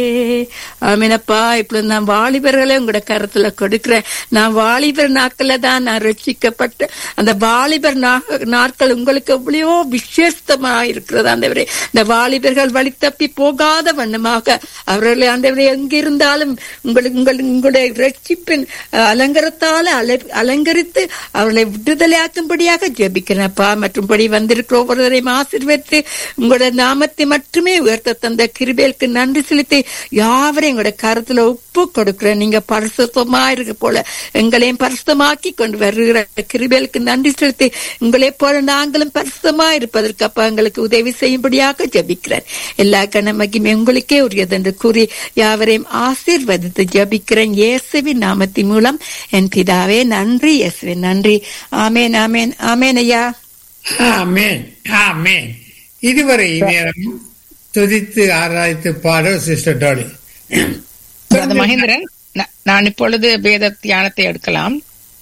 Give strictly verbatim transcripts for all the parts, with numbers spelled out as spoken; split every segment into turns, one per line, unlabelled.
ஆமீனப்பா. இப்ப நான் வாலிபர்களை உங்களோட கருத்துல கொடுக்கிறேன். நான் வாலிபர் நாட்கள்ல தான் நான் ரட்சிக்கப்பட்டு அந்த வாலிபர் நாட்கள் உங்களுக்கு எவ்வளவோ விசேஷமா இருக்கிறது. ஆண்டவரே, இந்த வாலிபர்கள் வழி தப்பி போகாத வண்ணமாக அவர்களை ஆண்டவரே எங்கிருந்தாலும் உங்களுக்கு உங்கள் உங்களுடைய ரட்சிப்பின் அலங்கரத்தால அலை அலங்கரித்து அவர்களை விடுதலையாக்கும்படியாக ஜெபிக்கிறேன்ப்பா. மற்றும்படி வந்திருக்கிற ஒவ்வொருவரையும் ஆசீர்வதித்து உங்களுடைய நாமத்தை மட்டுமே உயர்த்த தந்த கிருபைக்கு நன்றி செலுத்தி யாவரையும் எங்களுடைய கருத்துல ஒப்பு கொடுக்கிறேன். நீங்க பரிசுத்தமா இருக்க போல எங்களையும் பரிசுத்தமாக்கி கொண்டு வருகிற கிருபைக்கு நன்றி செலுத்தி உங்களை போல நாங்களும் பரிசுத்தமா இருப்பதற்கு அப்பா எங்களுக்கு உதவி செய்யும்படியாக ஜபிக்கிறேன். எல்லா கனமகிமே உங்களுக்கே உரியது என்று கூறி யாவரையும் ஆசீர்வதித்து ஜபிக்கிறேன் இயேசுவின் நாமத்தின் மூலம் என் பிதாவே. நன்றி இயேசுவின் நன்றி. ஆமேன் ஆமேன் ஆமேன் ஐயா.
ஆமேன் ஆமேன். இதுவரை நேரம் துதித்து ஆராய்த்து பாட சிஸ்டர் டாலி.
மகேந்திரன், நான் இப்பொழுது வேத தியானத்தை எடுக்கலாம்.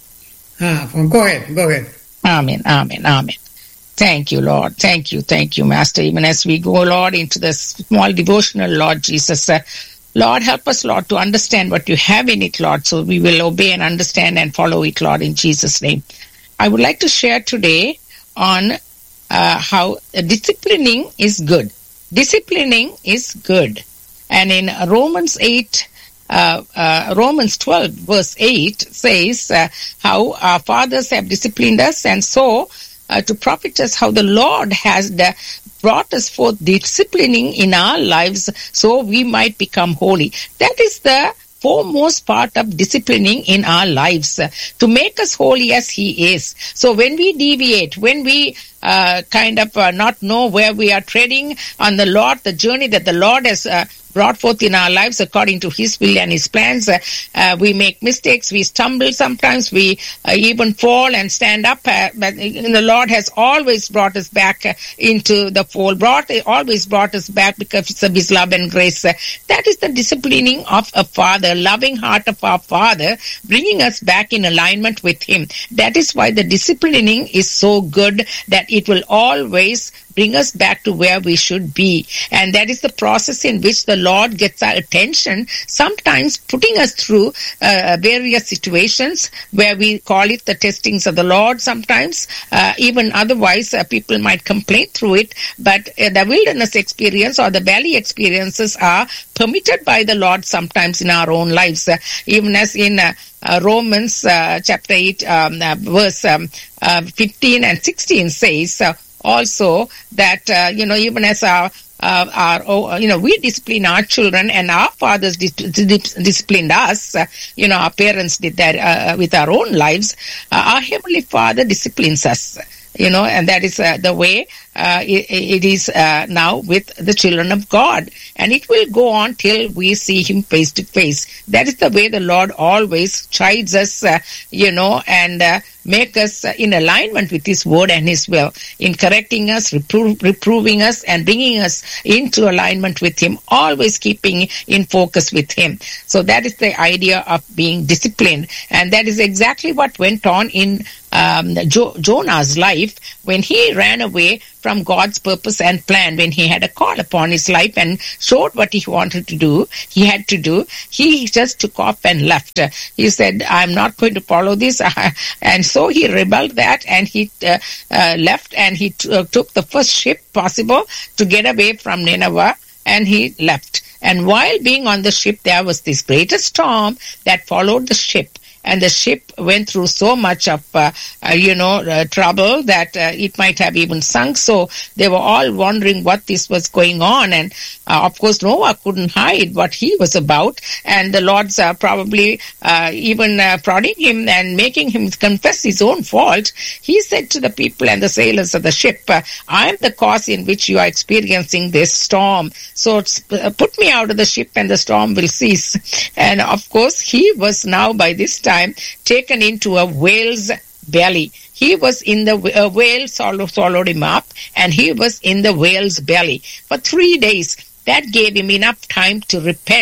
Go ahead, go ahead.
Amen, amen, amen. Thank you, Lord. Thank you, thank you, Master. Even as we go, Lord, into this small devotional, Lord Jesus, uh, Lord, help us, Lord, to understand what you have in it, Lord, so we will obey and understand and follow it, Lord, in Jesus' name. I would like to share today on uh, how uh, disciplining is good. Disciplining is good. And in Romans eight, uh, uh, Romans twelve verse eight says uh, how our fathers have disciplined us, and so uh, to profit us how the Lord has uh, brought us forth disciplining in our lives so we might become holy. That is the foremost part of disciplining in our lives, uh, to make us holy as he is. So when we deviate, when we uh, kind of uh, not know where we are treading on the Lord, the journey that the Lord has uh, brought forth in our lives according to his will and his plans, uh, uh, we make mistakes, we stumble sometimes, we uh, even fall and stand up, uh, but the Lord has always brought us back uh, into the fold, brought always brought us back because of his love and grace. Uh, that is the disciplining of a father, loving heart of our Father, bringing us back in alignment with him. That is why the disciplining is so good, that it will always bring us back to where we should be. And that is the process in which the Lord gets our attention, sometimes putting us through uh, various situations where we call it the testings of the Lord sometimes. Uh, even otherwise, uh, people might complain through it. But uh, the wilderness experience or the valley experiences are permitted by the Lord sometimes in our own lives. Uh, even as in uh, uh, Romans uh, chapter eight, um, uh, verse um, uh, fifteen and sixteen says, uh, also that, uh, you know, even as our, uh, our, oh, you know, we discipline our children and our fathers dis- dis- disciplined us, uh, you know, our parents did that uh, with our own lives, uh, our Heavenly Father disciplines us, you know, and that is uh, the way uh, it, it is uh, now with the children of God. And it will go on till we see him face to face. That is the way the Lord always chides us, uh, you know, and uh, make us uh, in alignment with his word and his will, in correcting us, repro- reproving us, and bringing us into alignment with him, always keeping in focus with him. So that is the idea of being disciplined. And that is exactly what went on in um, jo- Jonah's life when he ran away from God's purpose and plan, when he had a call upon his life and showed what he wanted to do, he had to do. He just took off and left. He said, I'm not going to follow this. And so he rebelled that, and he uh, uh, left, and he t- uh, took the first ship possible to get away from Nineveh, and he left. And while being on the ship, there was this greatest storm that followed the ship. And the ship went through so much of, uh, uh, you know, uh, trouble that uh, it might have even sunk. So they were all wondering what this was going on. And uh, of course, Noah couldn't hide what he was about. And the Lord's uh, probably uh, even uh, prodding him and making him confess his own fault. He said to the people and the sailors of the ship, uh, I am the cause in which you are experiencing this storm. So uh, put me out of the ship and the storm will cease. And of course, he was now by this time time taken into a whale's belly. He was in the uh, whale swallowed, swallowed him up, and he was in the whale's belly for three days. That gave him enough time to repent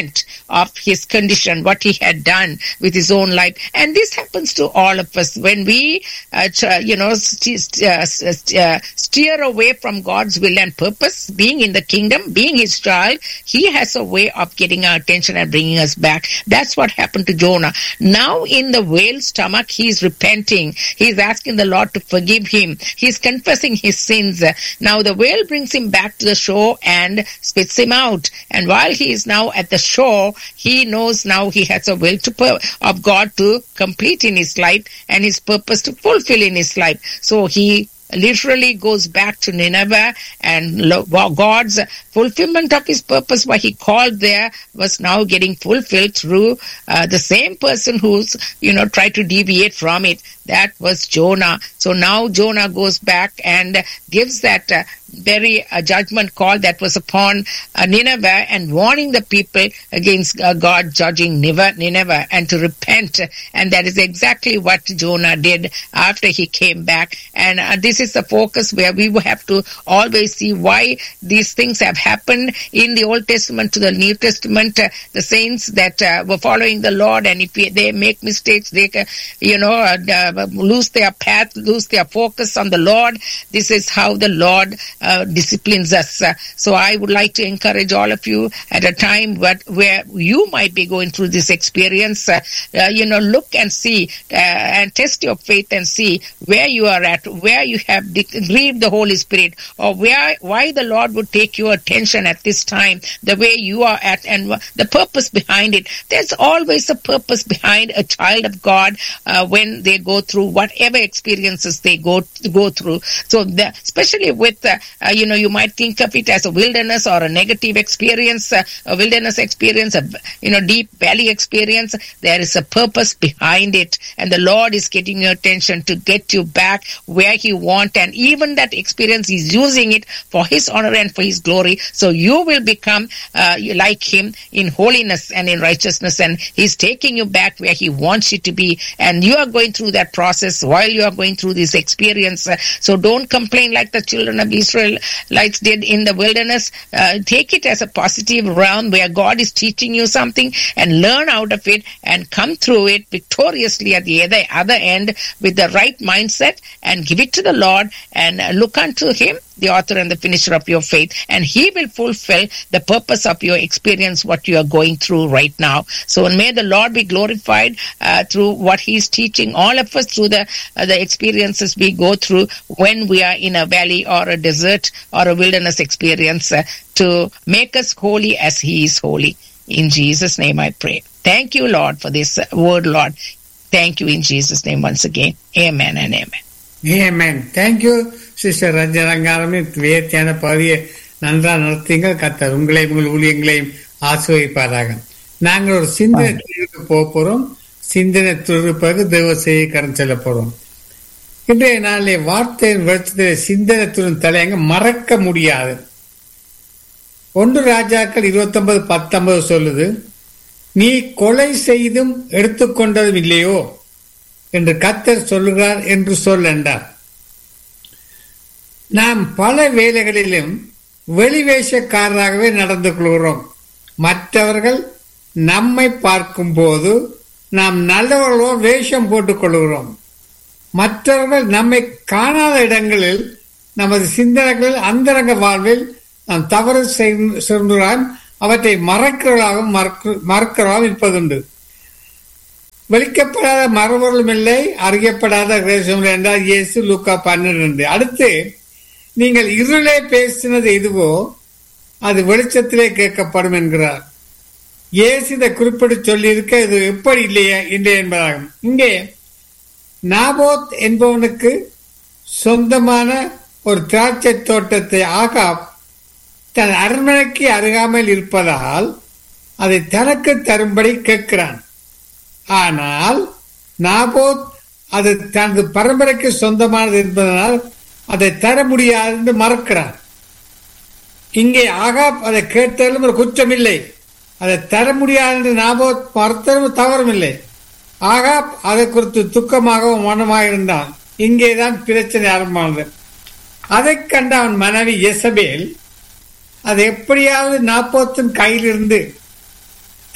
of his condition, what he had done with his own life. And this happens to all of us when we, uh, you know, st- uh, uh, steer away from God's will and purpose, being in the kingdom, being his child. He has a way of getting our attention and bringing us back. That's what happened to Jonah. Now in the whale's stomach, he's repenting. He's asking the Lord to forgive him. He's confessing his sins. Now the whale brings him back to the shore and spits him out. And while he is now at the shore, he knows now he has a will to per- of God to complete in his life and his purpose to fulfill in his life. So he literally goes back to Nineveh, and God's fulfillment of his purpose, what he called there, was now getting fulfilled through uh, the same person who's, you know, tried to deviate from it. That was Jonah. So now Jonah goes back and gives that uh, very uh, judgment call that was upon uh, Nineveh, and warning the people against uh, God judging Nineveh and to repent. And that is exactly what Jonah did after he came back. And uh, this is the focus where we will have to always see why these things have happened in the Old Testament to the New Testament. Uh, the saints that uh, were following the Lord, and if they make mistakes, they, uh, you know, uh, uh, lose their path, lose their focus on the Lord. This is how the Lord uh, disciplines us. Uh, so I would like to encourage all of you at a time where, where you might be going through this experience, uh, uh, you know, look and see uh, and test your faith and see where you are at, where you have de- grieved the Holy Spirit, or where why the Lord would take your attention at this time, the way you are at, and the purpose behind it. There's always a purpose behind a child of God uh, when they go through whatever experiences they go go through. So the, especially with uh, uh, you know, you might think of it as a wilderness or a negative experience, uh, a wilderness experience, a, you know, deep valley experience. There is a purpose behind it, and the Lord is getting your attention to get you back where he wants, and even that experience is using it for his honor and for his glory. So you will become uh, like him in holiness and in righteousness, and he's taking you back where he wants you to be. And you are going through that process while you are going through this experience. Uh, so don't complain like the children of Israelites did in the wilderness. Uh, take it as a positive realm where God is teaching you something, and learn out of it and come through it victoriously at the other, other end with the right mindset, and give it to the Lord and uh, look unto him, the author and the finisher of your faith, and he will fulfill the purpose of your experience, what you are going through right now. So may the Lord be glorified uh, through what he's teaching all of us, through the uh, the experiences we go through when we are in a valley or a desert or a wilderness experience, uh, to make us holy as he is holy. In Jesus' name I pray. Thank you, Lord, for this uh, word, Lord. Thank you in Jesus' name once again. Amen and amen.
Amen. Thank you, Sister Ranjarangarami. வேர்த்தியான பகுதியை நன்றாக நடத்தீங்கள். கர்த்தர் உங்களையும் உங்கள் ஊழியங்களையும் ஆசீர்வதிப்பாராக. நாங்கள் ஒரு சிந்தனை போக போறோம். சிந்தனை துருப்பது தேவ செய்ய கடன் செல்ல போறோம். இன்றைய நாளிலே வார்த்தையின் வெளிச்சத்தில் சிந்தனை துரும் தலையங்க மறக்க முடியாது. ஒன்று ராஜாக்கள் இருபத்தி ஒன்பது பத்தொன்பது சொல்லுது, நீ கொலை செய்தும் எடுத்துக்கொண்டதும் இல்லையோ என்று கர்த்தர் சொல்லுகிறார் என்று சொல் என்றார். நாம் பல வேலைகளிலும் வெளிவேஷக்காரராகவே நடந்து கொள்கிறோம். மற்றவர்கள் நம்மை பார்க்கும் போது நாம் நல்லவர்களோ வேஷம் போட்டுக் கொள்கிறோம். மற்றவர்கள் நம்மை காணாத இடங்களில் நமது சிந்தனைகளில் அந்தரங்க வாழ்வில் நாம் தவறு செய்கிறான், அவற்றை மறக்கிறவர்களாகவும் மறக்கிறவர்களாகவும் இருப்பதுண்டு. வெளிக்கப்படாத மறுபொருளும் இல்லை, அறியப்படாத ரகசியம் என்றால் இயேசு லூக்கா பன்னிரண்டு. அடுத்து, நீங்கள் இருளே பேசினது எதுவோ அது வெளிச்சத்திலே கேட்கப்படும் என்கிறார். இயேசு இதை குறிப்பிட்டு சொல்லியிருக்க இது எப்படி இல்லையா இல்லை என்பதாகும். இங்கே நாபோத் என்பவனுக்கு சொந்தமான ஒரு திராட்சை தோட்டத்தை ஆகாப் தன் அரண்மனைக்கு அருகாமல் இருப்பதால் அதை தனக்கு தரும்படி கேட்கிறான். ஆனால் நாபோத் அது தனது பரம்பரைக்கு சொந்தமானது என்பதனால் அதை தர முடியாது என்று மறக்கிறான். இங்கே ஆகாப் அதை கேட்டாலும் ஒரு குற்றம் இல்லை, அதை தர முடியாது என்று நாபோத் மறுத்தலும் தவறும் இல்லை. ஆகாப் அதை குறித்து துக்கமாகவும் மனமாக இருந்தான். இங்கேதான் பிரச்சனை ஆரம்பமானது. அதை கண்ட அவன் மனைவி எசபேல் அதை எப்படியாவது நாபோத்தின் கையிலிருந்து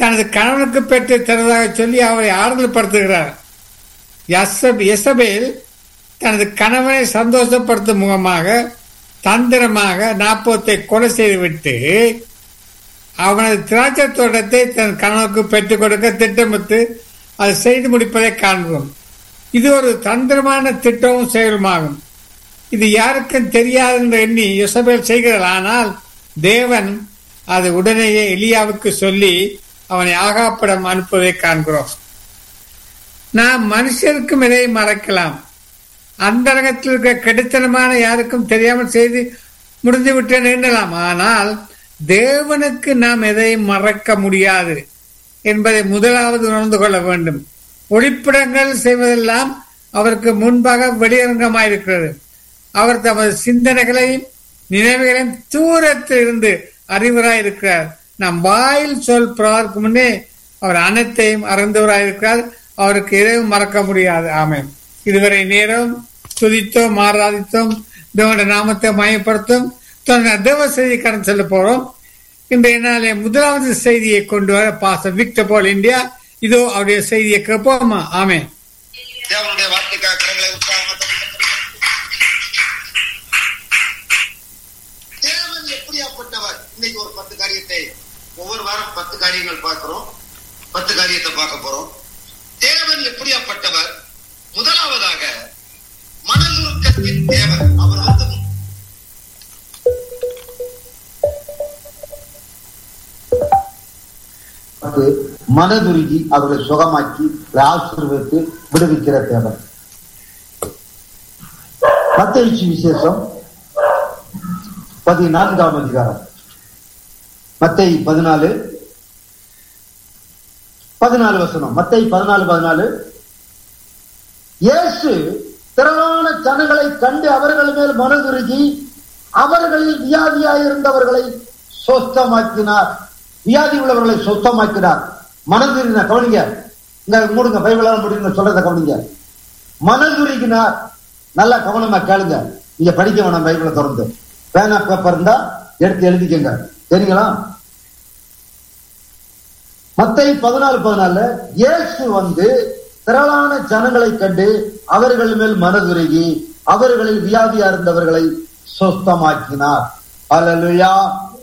தனது கணவனுக்கு பெற்று தருவதாக சொல்லி அவரை ஆறுதல் படுத்துகிறார். எசபேல் தனது கணவனை சந்தோஷப்படுத்தும் முகமாக தந்திரமாக நாப்போத்தை கொலை செய்துவிட்டு அவனது திராட்சை தோட்டத்தை தன் கணவனுக்கு பெற்றுக் கொடுக்க திட்டமிட்டு அதை செய்து முடிப்பதை காண்கிறோம். இது ஒரு தந்திரமான திட்டமும் செயலுமாகும். இது யாருக்கும் தெரியாது என்று எண்ணி யெசபேல் செய்கிறாள். ஆனால் தேவன் அது உடனேயே எலியாவுக்கு சொல்லி அவனை ஆகாப்பிடம் அனுப்புவதை காண்கிறோம். நாம் மனுஷருக்கும் இதை மறைக்கலாம். அந்த ரகத்தில் இருக்க கெடுத்தனமான யாருக்கும் தெரியாமல் செய்து முடிந்து விட்டேன் எண்ணலாம். ஆனால் தேவனுக்கு நாம் எதையும் மறக்க முடியாது என்பதை முதலாவது உணர்ந்து கொள்ள வேண்டும். ஒளிப்படங்கள் செய்வதெல்லாம் அவருக்கு முன்பாக வெளியரங்கமாயிருக்கிறது. அவர் தமது சிந்தனைகளையும் நினைவுகளையும் தூரத்தில் இருந்து அறிவராயிருக்கிறார். நம் வாயில் சொல் பிறகு முன்னே அவர் அனைத்தையும் அறிந்தவராயிருக்கிறார். அவருக்கு எதையும் மறக்க முடியாது. ஆமென். இதுவரை நேரம் துதித்தோம், ஆராதித்தோம், தேவனுடைய நாமத்தை மயப்படுத்தும் தேவ செய்தி கடன் சொல்ல போறோம். இன்றைய நாளே முதலாவது செய்தியை கொண்டு வர பாஸ்டர் விக்டர் பால் இந்தியா. இதோ அவருடைய செய்தியை கேட்போமா? ஆமென்.
தேவனுடைய வார்த்தைக்காக கரங்களை தேவன் எப்படியாப்பட்டவர்? இன்னைக்கு ஒரு பத்து காரியத்தை, ஒவ்வொரு வாரம் பத்து காரியங்கள் பார்க்கிறோம், பத்து காரியத்தை பார்க்க போறோம். தேவன் எப்படியாப்பட்டவர்? முதலாவதாக மனதுருக்கத்தின் தேவன். அவர் வந்து
மனதுருகி அவர்களை சுகமாக்கி ஆசீர்வதித்து விடுவிக்கிற தேவன். மத்தேயு விசேஷம் பதினான்காம் அதிகாரம், மத்தேயு பதினாலு பதினாலு வசனம். மத்தேயு பதினாலு பதினாலு இயேசு திரளான ஜனங்களை கண்டு அவர்கள் மேல் மனதுருகி அவர்களில் வியாதியாயிருந்தவர்களை சொஸ்தமாக்கினார். வியாதி உள்ளவர்களை சொஸ்தமாக்கினார். மனதுருகினார். கவனிங்க, இந்த மூடுங்க, பைபிளால முடியுங்க, சொல்றத கவனிங்க. மனதுருகினார். நல்லா கவனமா கேளுங்க. நீங்க படிக்க வேணாம், பைபிளை திறந்து பேனா பேப்பர் இருந்தா எடுத்து எழுதிக்கங்க. சரிங்களா? மத்தேயு பதினாலு பதினாலு இயேசு வந்து திரளான ஜனங்களை கண்டு அவர்கள் மேல் மனதுருகி அவர்களில் வியாதியா இருந்தவர்களை சொஸ்தமாக்கினார். அல்லேலூயா.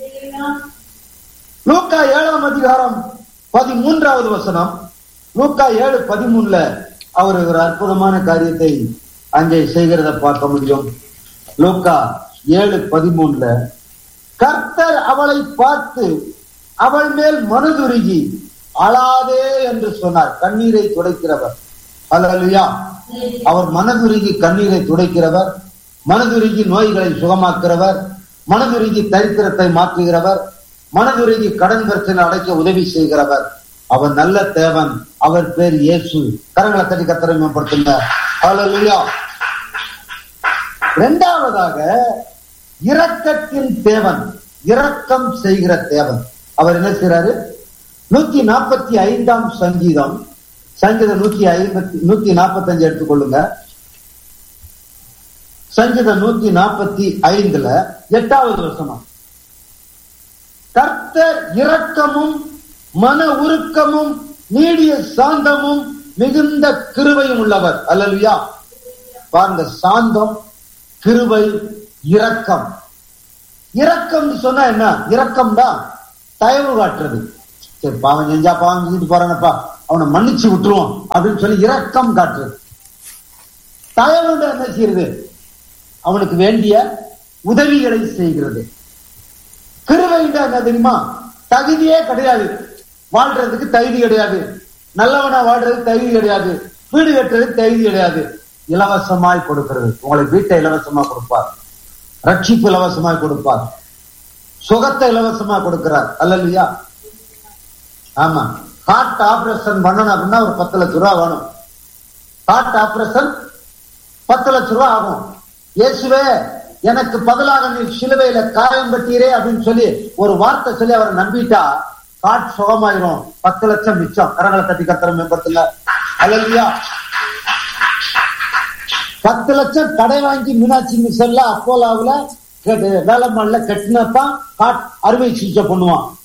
லூக்கா ஏழாம் அதிகாரம் பதிமூன்றாவது வசனம். லூக்கா ஏழு பதிமூணுல அவர் ஒரு அற்புதமான காரியத்தை அங்கே செய்கிறத பார்க்க முடியும். லூக்கா ஏழு பதிமூணுல கர்த்தர் அவளை பார்த்து அவள் மேல் மனதுருகி அழாதே என்று சொன்னார். கண்ணீரை துடைக்கிறவர். அல்லேலூயா. அவர் மனதுருகி கண்ணீரை துடைக்கிறவர், மனதுருகி நோய்களை சுகமாக்குறவர், மனதுருகி தரித்திரத்தை மாற்றுகிறவர், மனதுருகி கடன் பிரச்சனை அடைக்க உதவி செய்கிறவர். அவர் நல்ல தேவன். அவர் பேர் இயேசு. கரங்களை தட்டி கர்த்தரை மேம்படுத்துங்க. அல்லேலூயா. இரண்டாவதாக இரக்கத்தின் தேவன், இரக்கம் செய்கிற தேவன். அவர் என்ன செய்யறாரு? நூத்தி நாற்பத்தி ஐந்தாம் சங்கீதம், சங்கீதம் நூத்தி ஐம்பத்தி நூத்தி நாற்பத்தி அஞ்சு எடுத்துக்கொள்ளுங்க. சங்கீதம் நூத்தி நாற்பத்தி ஐந்துல எட்டாவது வசனம். கர்த்தர் இரக்கமும் மன உருக்கமும் நீடிய சாந்தமும் மிகுந்த கிருபையும் உள்ளவர். அல்லேலூயா. பாருங்க, சாந்தம், கிருபை, இரக்கம். இரக்கம் சொன்னா என்ன? இரக்கம் தான் தயவு காட்டுறது. சரி, பாவம் செஞ்சா பாவம் செஞ்சுட்டு போறானப்பா, அவனை மன்னிச்சு விட்டுருவோம் அப்படின்னு சொல்லி இரக்கம் காட்டுறது. தயவு என்ன செய்யறது? அவனுக்கு வேண்டிய உதவிகளை செய்கிறது. கிருபை என்ன தெரியுமா? தகுதியே கிடையாது, வாழ்றதுக்கு தகுதி கிடையாது, நல்லவனா வாழ்றதுக்கு தகுதி கிடையாது, வீடு கட்டுறதுக்கு தகுதி கிடையாது, இலவசமாய் கொடுக்கிறது. உங்களை வீட்டை இலவசமா கொடுப்பார், ரட்சிப்பு இலவசமாய் கொடுப்பார், சுகத்தை இலவசமா கொடுக்கிறார். அல்லேலூயா. ஆமா, ஹார்ட் ஆபரேஷன் பண்ணணும் அப்படின்னா ஒரு பத்து லட்சம் ரூபாய் வேணும். ஹார்ட் ஆபரேஷன் பத்து லட்சம் ரூபாய் ஆகும். இயேசுவே எனக்கு பதிலாக நீ சிலுவையில காயம் கட்டீரே அப்படின்னு சொல்லி ஒரு வார்த்தை சொல்லி அவரை நம்பிட்டா ஹார்ட் சுகமாயிரும். பத்து லட்சம் மிச்சம். கரங்களை தட்டி கர்த்தரை மேம்படுத்தல. அல்லேலூயா. பத்து லட்சம் கடை வாங்கி மீனாட்சி மிஷன்ல அப்போலாவுல வேலைமாடல கட்டினப்பா ஹார்ட் அறுவை சிகிச்சை பண்ணுவான்.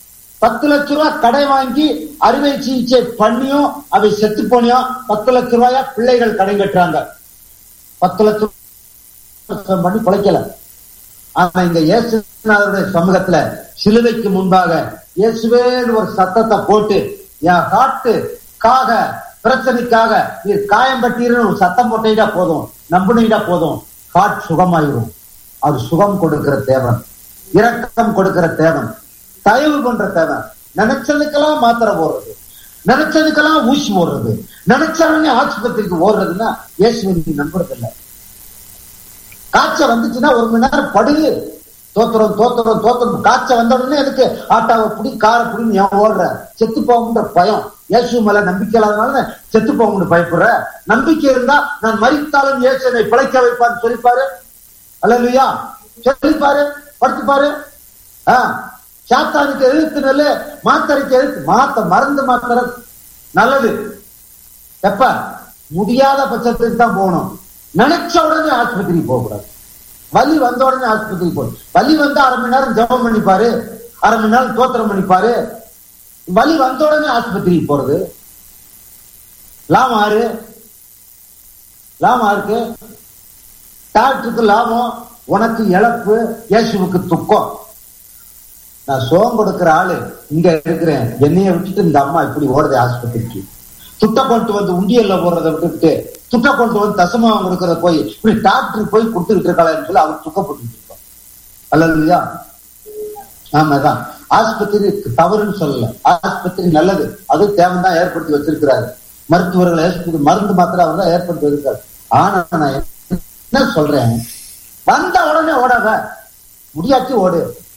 பத்து லட்ச ரூபாய் கடை வாங்கி அறுவை சிகிச்சை பண்ணியும் அவை செத்து போனியும் பத்து லட்ச ரூபாயா பிள்ளைகள் கடை கட்டுறாங்க. பத்து லட்சம் பண்ணி பிழைக்கல. ஆனா இங்க இயேசுநாதருடைய சமூகத்துல சிலுவைக்கு முன்பாக இயேசுவே ஒரு சத்தத்தை போட்டு என் காட்டுக்காக பிரச்சனைக்காக நீ காயம்பட்டீர்னு ஒரு சத்தம் போட்டீங்கடா போதும், நம்பினீங்கடா போதும், காட் சுகமாயிரும். அது சுகம் கொடுக்கிற தேவன், இரக்கம் கொடுக்கிற தேவன், தயவு பண்ற தேவன். நினைச்சதுக்கெல்லாம் மாத்திரை போடுறது, நினைச்சதுக்கெல்லாம் ஊசி போடுறது, நினைச்சவனே ஆஸ்பத்திரிக்கு ஓடுறதுன்னா இயேசுவை நீ நம்புறது இல்லை. காய்ச்சல் வந்துச்சுன்னா ஒரு மணி நேரம் படுகு, தோத்துறோம் தோத்துறோம் தோத்துறோம். காய்ச்சல் வந்த உடனே எதுக்கு ஆட்டாவை பிடி காரை பிடின்னு ஏன் ஓடுற? செத்து போகுன்ற பயம். இயேசு மேல நம்பிக்கை இல்லாதனால செத்து போகும்னு பயப்படுற. நம்பிக்கை இருந்தா நான் மரித்தாலும் இயேசு என்னை பிழைக்க வைப்பான்னு சொல்லிப்பாரு. அல்லேலூயா, சொல்லிப்பாரு, படுத்துப்பாரு. ஆஹ் சாத்தானுக்கு எதிர்த்து நல்ல, மாத்தரைக்கு எதிர்த்து மாத்த மருந்து மாத்திர நல்லது. எப்ப முடியாத பட்சத்துக்கு தான் போகணும். நினைச்ச உடனே ஆஸ்பத்திரிக்கு போகக்கூடாது. வலி வந்த உடனே ஆஸ்பத்திரிக்கு போகணும். வலி வந்து அரை மணி நேரம் ஜபம் பண்ணிப்பாரு, அரை மணி நேரம் தோத்திரம் பண்ணிப்பாரு. வலி வந்த உடனே ஆஸ்பத்திரிக்கு போறது லாபம் ஆறு லாபம் ஆருக்கு? டாக்டருக்கு லாபம், உனக்கு இழப்பு, இயேசுவுக்கு துக்கம். நான் சோகம் கொடுக்கிற ஆளு இங்க இருக்கிறேன், என்னைய விட்டுட்டு இந்த அம்மா இப்படி ஓடுது ஆஸ்பத்திரிக்கு. துட்ட கொண்டு வந்து உண்டியல்ல போடுறத விட்டுட்டு துட்ட கொண்டு வந்து தசமாவம் கொடுக்கறத போய் இப்படி டாக்டருக்கு போய் கொடுத்துக்கிட்டு இருக்காளன்னு சொல்லி அவர் துக்கப்பட்டு இருக்கோம். அல்லையா? ஆமாதான். ஆஸ்பத்திரி தவறுன்னு சொல்லல, ஆஸ்பத்திரி நல்லது, அது தேவைதான் ஏற்படுத்தி வச்சிருக்கிறாரு. மருத்துவர்களை மருந்து மாத்திரம் அவர் தான் ஏற்படுத்தி வச்சிருக்காரு. ஆனா நான் என்ன சொல்றேன், வந்த உடனே ஓடாத, முடியாச்சு ஓடு.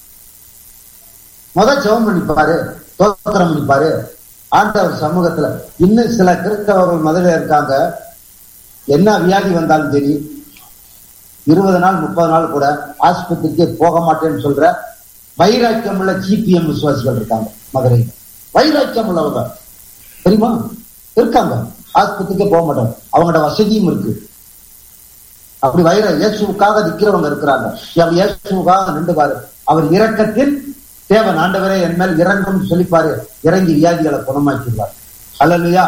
முத ஜெபம் பண்ணிப்பாரு, தோத்திரம் பண்ணிப்பாரு ஆண்டவர் சமூகத்துல. இன்னும் சில கிறிஸ்தவர்கள் முதல்ல இருக்காங்க, என்ன வியாதி வந்தாலும் சரி இருபது நாள் முப்பது நாள் கூட ஆஸ்பத்திரிக்கே போக மாட்டேன்னு சொல்ற வைராக்கியம் உள்ள ஜிபிஎம் விசுவாசிகள் இருக்காங்க மதுரையில். வைராக்கியம் உள்ளவங்க தெரியுமா இருக்காங்க, ஆஸ்பத்திரிக்கே போக மாட்டாங்க, அவங்களோட வசதியும் இருக்கு. அப்படி வைர இயேசுவுக்காக நிக்கிறவங்க இருக்கிறாங்க. அவர் இயேசுவுக்காக நின்று பாரு, அவர் இரக்கத்தின் தேவன், ஆண்டவரே என் மேல் இறங்கும் சொல்லிப்பாரு, இறங்கி வியாதிகளை குணமாக்கிடுவார். அல்லேலூயா.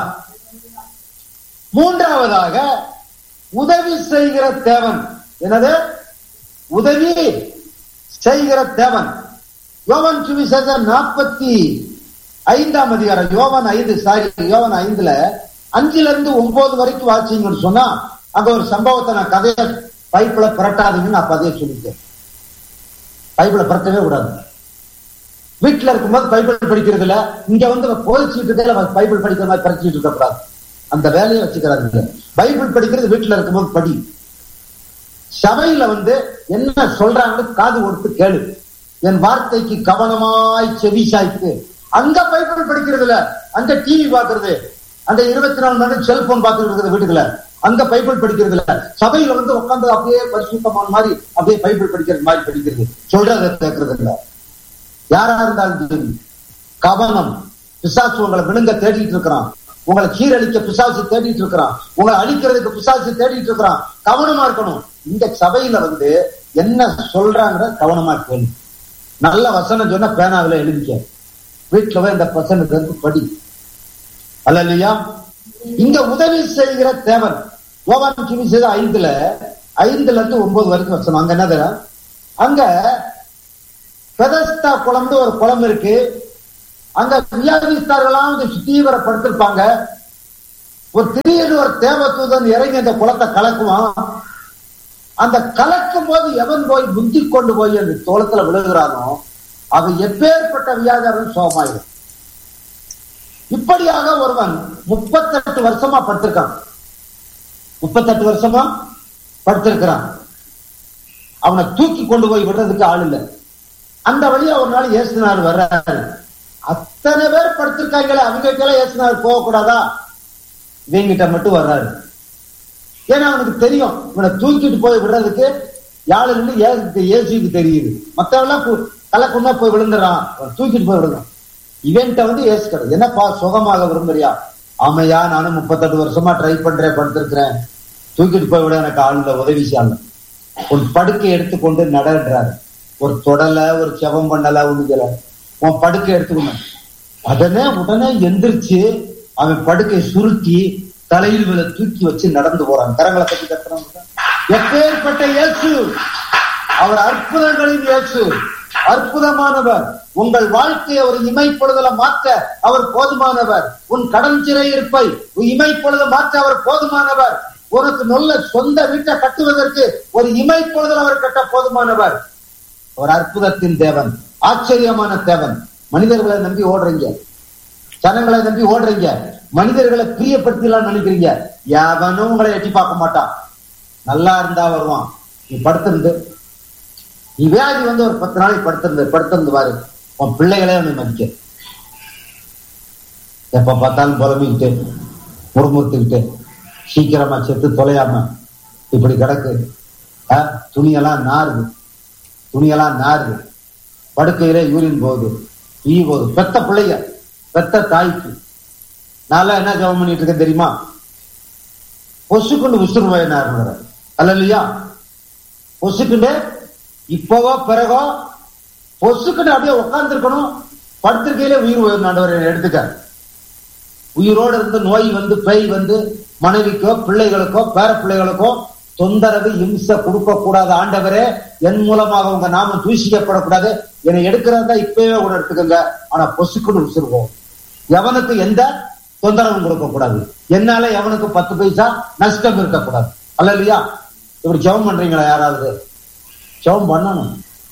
மூன்றாவதாக உதவி செய்கிற தேவன். என்னது? உதவி செய்கிற தேவன். யோவான் சுவிசேஷம் நாற்பத்தி ஐந்தாம் அதிகாரம், யோவான் ஐந்து சாரி யோவான் ஐந்துல அஞ்சுல இருந்து ஒன்பது வரைக்கும் வாசிங்கன்னு சொன்னா அங்க ஒரு சம்பவத்தை நான் கதையை பைப்பிள புரட்டாதீங்கன்னு நான் கதையை சொல்லிட்டேன். பைப்பிள புரட்டவே கூடாது. வீட்டுல இருக்கும்போது பைபிள் படிக்கிறது இல்ல, இங்க வந்து போதிச்சுட்டு இருக்க பைபிள் படிக்கிற மாதிரி படிச்சுட்டு இருக்க கூடாது. அந்த வேலையை வச்சுக்கிறாங்க. பைபிள் படிக்கிறது வீட்டுல இருக்கும்போது படி. சபையில வந்து என்ன சொல்றாங்கன்னு காது கொடுத்து கேளு. என் வார்த்தைக்கு கவனமாய் செவி சாய்த்து. அங்க பைபிள் படிக்கிறது இல்ல, அங்க டிவி பாக்குறது, அந்த இருபத்தி நாலு மணி நேரம் செல்போன் பாத்துட்டு இருக்கிறது வீட்டுக்குள்ள. அங்க பைபிள் படிக்கிறது இல்ல. சபையில வந்து உட்காந்து அப்படியே பரிசுத்தமான மாதிரி அப்படியே பைபிள் படிக்கிறது மாதிரி படிக்கிறது, சொல்றத கேட்கறது இல்ல. யாரா இருந்தாலும் சரி கவனம். பிசாசு உங்களை விழுங்க தேடிட்டு இருக்கிறான், உங்களை சீரழிக்க பிசாசு தேடிட்டு இருக்கிறான், உங்களை அழிக்கிறதுக்கு பிசாசு தேடிட்டு இருக்கிறான். கவனமா இருக்கணும். இந்த சபையில வந்து என்ன சொல்றாங்க கவனமா கேளு. நல்ல வசனம் சொன்ன பேனாவில எழுதிக்க, வீட்டுல போய் இந்த வசனத்துக்கு படி. அல்லேலூயா. இங்க உதவி செய்கிற தேவன். யோவான் சுவிசேஷம் ஐந்துல ஐந்துல இருந்து ஒன்பது வரைக்கும் வசனம். அங்க என்னது? அங்க பெதஸ்தா குளம்னு ஒரு குளம் இருக்கு. அங்க வியாதிஸ்தார்களாம் தீவிரப்படுத்திருப்பாங்க. ஒரு திடீர்னு ஒரு தேவதூதன் இறங்கி அந்த குளத்தை கலக்குவான். அந்த கலக்கும் போது எவன் போய் முந்தி கொண்டு போய் அந்த தோளத்துல விழுகிறானோ அவன் எப்பேற்பட்ட வியாதியாரும் சோகமாயிடும். இப்படியாக ஒருவன் முப்பத்தெட்டு வருஷமா படுத்திருக்கான். முப்பத்தெட்டு வருஷமா படுத்திருக்கிறான். அவனை தூக்கி கொண்டு போய் விடுறதுக்கு ஆள் இல்லை. அந்த வழியா ஒரு நாள் இயேசுநாதர் வர்றாரு. அத்தனை பேர் படுத்திருக்காங்களே, அவங்க கிட்ட இயேசுநாதர் போகக்கூடாதா? இவங்கிட்ட மட்டும் வர்றாரு. ஏன்னா அவனுக்கு தெரியும் இவனை தூக்கிட்டு போய் விடுறதுக்கு யாழ் இருந்து இயேசுக்கு தெரியுது. மற்றவெல்லாம் கலக்குன்னா போய் விழுந்துறான், தூக்கிட்டு போய் விடுறான். இவன்ட்ட வந்து ஏசுக்கிறது, என்னப்பா சுகமாக விரும்புறியா? ஆமையா, நானும் முப்பத்தெட்டு வருஷமா ட்ரை பண்றேன், படுத்திருக்கிறேன், தூக்கிட்டு போய் விட எனக்கு ஆளுல உதவி செய்யல. ஒரு படுக்கை எடுத்துக்கொண்டு நடன்றாரு. ஒரு தொடல, ஒரு செவம் பண்ணல, ஒண்ணுல உன் படுக்கை எடுத்துக்கணும். உடனே உடனே எந்திரிச்சு அவன் படுக்கை சுருட்டி தலையில் மேல தூக்கி வச்சு நடந்து போறான். கரங்களை பத்தி கத்துறாங்க. எப்பேற்பட்ட இயேசு! அவர் அற்புதங்களின் இயேசு, அற்புதமானவர். உங்கள் வாழ்க்கையை ஒரு இமைப்பொழுதுல மாற்ற அவர் போதுமானவர். உன் கடன் சிறையிருப்பை இமைப்பொழுது மாற்ற அவர் போதுமானவர். உனக்கு நல்ல சொந்த வீட்டை கட்டுவதற்கு ஒரு இமைப்பொழுதில் அவர் கட்ட போதுமானவர். ஒரு அற்புதத்தின் தேவன், ஆச்சரியமான தேவன். மனிதர்களை நம்பி ஓடுறீங்க, ஜனங்களை நம்பி ஓடுறீங்க, மனிதர்களை பிரியப்படுத்தலாம் நினைக்கிறீங்க. எவனும் உங்களை எட்டி பார்க்க மாட்டான். நல்லா இருந்தா வருவான். நீ படுத்திருந்து, நீ வியாதி வந்து ஒரு பத்து நாளைக்கு படுத்திருந்து படுத்திருந்து பாரு, உன் பிள்ளைகளே அவனை மதிக்க. எப்ப பார்த்தாலும் புலம்பிக்கிட்டு முறுமுறுத்துக்கிட்டு சீக்கிரமா செத்து தொலையாம இப்படி கிடக்கு. துணியெல்லாம் நாருது, துணியெல்லாம் நாருது, படுக்கையிலே யூரின் போகுது, ஈ போகுது. பெத்த பிள்ளைய, பெத்த தாய்க்கு நான் என்ன ஜெபம் பண்ணிட்டு இருக்கேன் தெரியுமா? பொசுக்குண்டு உசுறுவாயினார் அல்ல இல்லையா? பொசுக்குண்டு இப்பவோ பிறகோ பொசுக்குண்டு அப்படியே உட்கார்ந்து இருக்கணும். படுத்திருக்கையிலே உயிர் உயிர் எடுத்துக்க. உயிரோடு இருந்து நோய் வந்து பேய் வந்து மனைவிக்கோ பிள்ளைகளுக்கோ பேர பிள்ளைகளுக்கோ தொந்தரவு இம்சை கொடுக்க கூடாது. ஆண்டவரே, என் மூலமாக உங்க நாமம் தூஷிக்கப்படக்கூடாது. என்னை எடுக்கிறதா இப்பவே கூட எடுத்துக்கோங்க. ஆனா பொசுக்குன்னு உசுருவோம். எவனுக்கு எந்த தொந்தரவும் கொடுக்க கூடாது. என்னால எவனுக்கு பத்து பைசா நஷ்டம் இருக்கக்கூடாது. அல்ல இல்லையா? இப்படி ஜெபம் பண்றீங்களா? யாராவது ஜெபம் பண்ணணும்.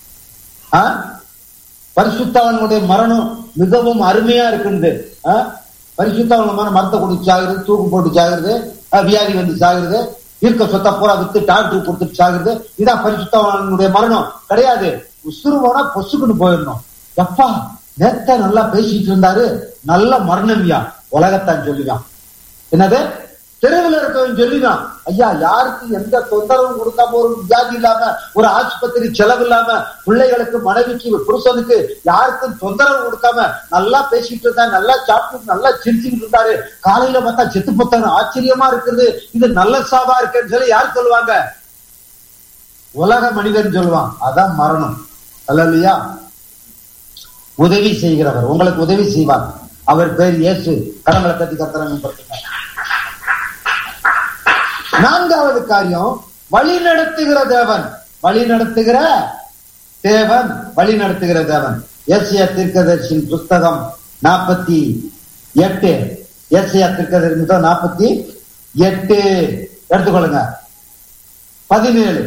பரிசுத்தவனுடைய மரணம் மிகவும் அருமையா இருக்குது. பரிசுத்தவன மரத்தை குடிச்சு சாகுறது, தூக்கு போட்டு சாகுறது, வியாதி வந்து சாகுறது, இருக்க சொத்த பூரா வித்து டாக்டர் கொடுத்துட்டு சாகுறது. இதான் பரிசுத்தவனுடைய மரணம் கிடையாது. உசுருவோனா பொசுக்குன்னு போயிடணும். எப்பா நேத்த நல்லா பேசிட்டு இருந்தாரு, நல்ல மரணம்யா உலகத்தான் சொல்லுவான். என்னது? தெருவில் இருக்கவன் சொல்லினான், ஐயா யாருக்கு எந்த தொந்தரவும் கொடுக்காம, ஒரு வியாதி இல்லாம, ஒரு ஆஸ்பத்திரி செலவு இல்லாம, பிள்ளைகளுக்கு மனைவிக்கு புருஷனுக்கு யாருக்கும் தொந்தரவு கொடுக்காம நல்லா பேசிட்டு இருந்தா, நல்லா சாப்பிட்டு நல்லா சிரிச்சுட்டு இருந்தாரு. காலையில பார்த்தா செத்து போத்தாரு. ஆச்சரியமா இருக்குது, இது நல்ல சாவா இருக்குன்னு சொல்லி யார் சொல்லுவாங்க? உலக மனிதன் சொல்லுவான். அதான் மரணம். அல்ல இல்லையா? உதவி செய்கிறவர், உங்களுக்கு உதவி செய்வார். அவர் பேர் இயேசு. கடவுளை பத்தி கர்த்தர். நான்காவது காரியம், வழி நடத்துகிற தேவன். வழி நடத்துகிற தேவன், வழி நடத்துகிற தேவன். ஏசாயா தீர்க்கதரிசியின் புஸ்தகம் நாற்பத்தி எட்டு, ஏசாயா தீர்க்கதரிசி புத்தகம் நாற்பத்தி எட்டு எடுத்துக்கொள்ளுங்க. பதினேழு.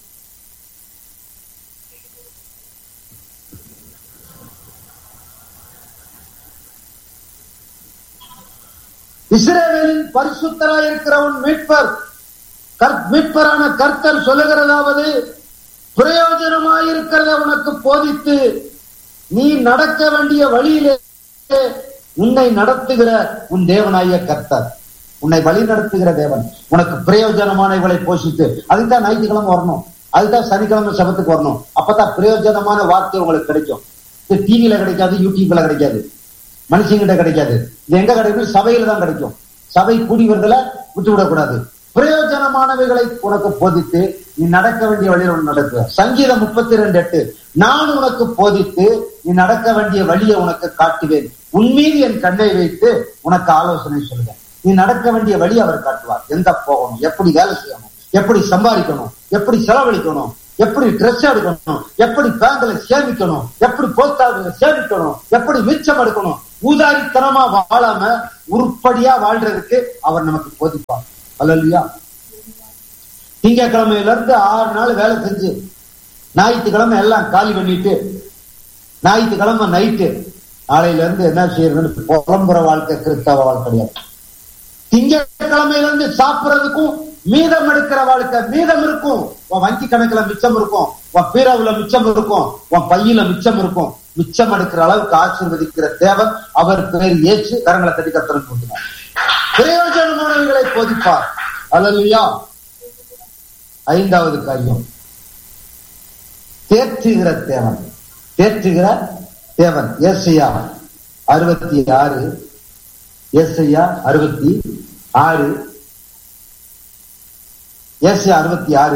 இஸ்ரவேலின் பரிசுத்தராய் இருக்கிறவன் மீட்பர், மீட்பரான கர்த்தர் சொல்லுகிறதாவது, பிரயோஜனமாயிருக்கிறத உனக்கு போதித்து நீ நடக்க வேண்டிய வழியிலே உன்னை நடத்துகிற உன் தேவனாய கர்த்தர். உன்னை வழி நடத்துகிற தேவன் உனக்கு பிரயோஜனமானவர்களை போஷித்து. அதுதான் ஞாயிற்றுக்கிழமை வரணும், அதுதான் சனிக்கிழமை சபத்துக்கு வரணும். அப்பதான் பிரயோஜனமான வார்த்தை உங்களுக்கு கிடைக்கும். இது டிவியில கிடைக்காது, யூடியூப்ல கிடைக்காது, மனுஷங்கிட்ட கிடைக்காது. இது எங்க கிடைக்கும்? சபையில தான் கிடைக்கும். சபை கூடி வருதல விட்டு விடக்கூடாது. பிரயோஜனமானவைகளை உனக்கு போதித்து நீ நடக்க வேண்டிய வழியில் நடக்க. சங்கீதம் முப்பத்தி ரெண்டு எட்டு, நான் உனக்கு போதித்து நீ நடக்க வேண்டிய வழியை உனக்கு காட்டுவேன், உன்மீது என் கண்ணை வைத்து உனக்கு ஆலோசனை சொல்லுவேன். நீ நடக்க வேண்டிய வழி அவர் காட்டுவார். எங்க போகணும், எப்படி வேலை செய்யணும், எப்படி சம்பாதிக்கணும், எப்படி செலவழிக்கணும், எப்படி ட்ரெஸ் எடுக்கணும், எப்படி பேங்க்ல சேமிக்கணும், எப்படி போஸ்ட் ஆஃபீஸ்ல சேமிக்கணும், எப்படி மிச்சம் எடுக்கணும். ஊதாரித்தனமா வாழாம உருப்படியா வாழ்றதுக்கு அவர் நமக்கு போதிப்பார். அல்லையா? திங்கக்கிழமையில இருந்து ஆறு நாள் வேலை செஞ்சு ஞாயிற்றுக்கிழமை எல்லாம் காலி பண்ணிட்டு ஞாயிற்றுக்கிழமை நைட்டு நாளையில இருந்து என்ன செய்யறதுன்னு புலம்புற வாழ்க்கை கிறிஸ்தவ வாழ்க்கை கிடையாது. திங்கக்கிழமையில இருந்து சாப்பிடறதுக்கும் மீதம் எடுக்கிற வாழ்க்கை. மீதம் இருக்கும், உன் வங்கி கணக்குல மிச்சம் இருக்கும், உன் பீரவுல மிச்சம் இருக்கும், உன் பையில மிச்சம் இருக்கும். மிச்சம் எடுக்கிற அளவுக்கு ஆசீர்வதிக்கிற தேவன், அவர் பேர் இயேசு. கரங்களை தட்டி கர்த்தர் கொடுக்கிறார். பிரயோஜனமானவர்களை போதிப்பார். அல்லேலூயா. ஐந்தாவது காரியம், தேற்றுகிற தேவன். தேற்றுகிற தேவன். ஏசாயா அறுபத்தி ஆறு, ஏசாயா அறுபத்தி ஆறு, ஏசாயா அறுபத்தி ஆறு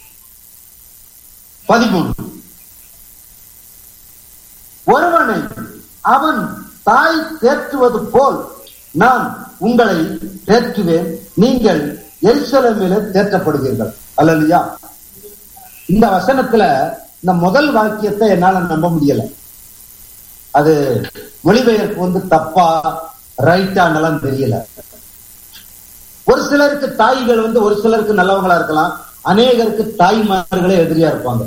பதிமூணு. ஒருவனை அவன் தாய் தேற்றுவது போல் நான் உங்களை தேற்றுவேன், நீங்கள் எருசலேமிலே தேற்றப்படுவீர்கள். அல்லேலூயா. இந்த வசனத்துல இந்த முதல் வாக்கியத்தை என்னால நம்ப முடியல. அது மொழிபெயர்ப்பு வந்து தப்பா ரைட்டானலாம் தெரியல. ஒரு சிலருக்கு தாய்கள் வந்து ஒரு சிலருக்கு நல்லவங்களா இருக்கலாம், அநேகருக்கு தாய்மார்களே எதிரியா இருப்பாங்க.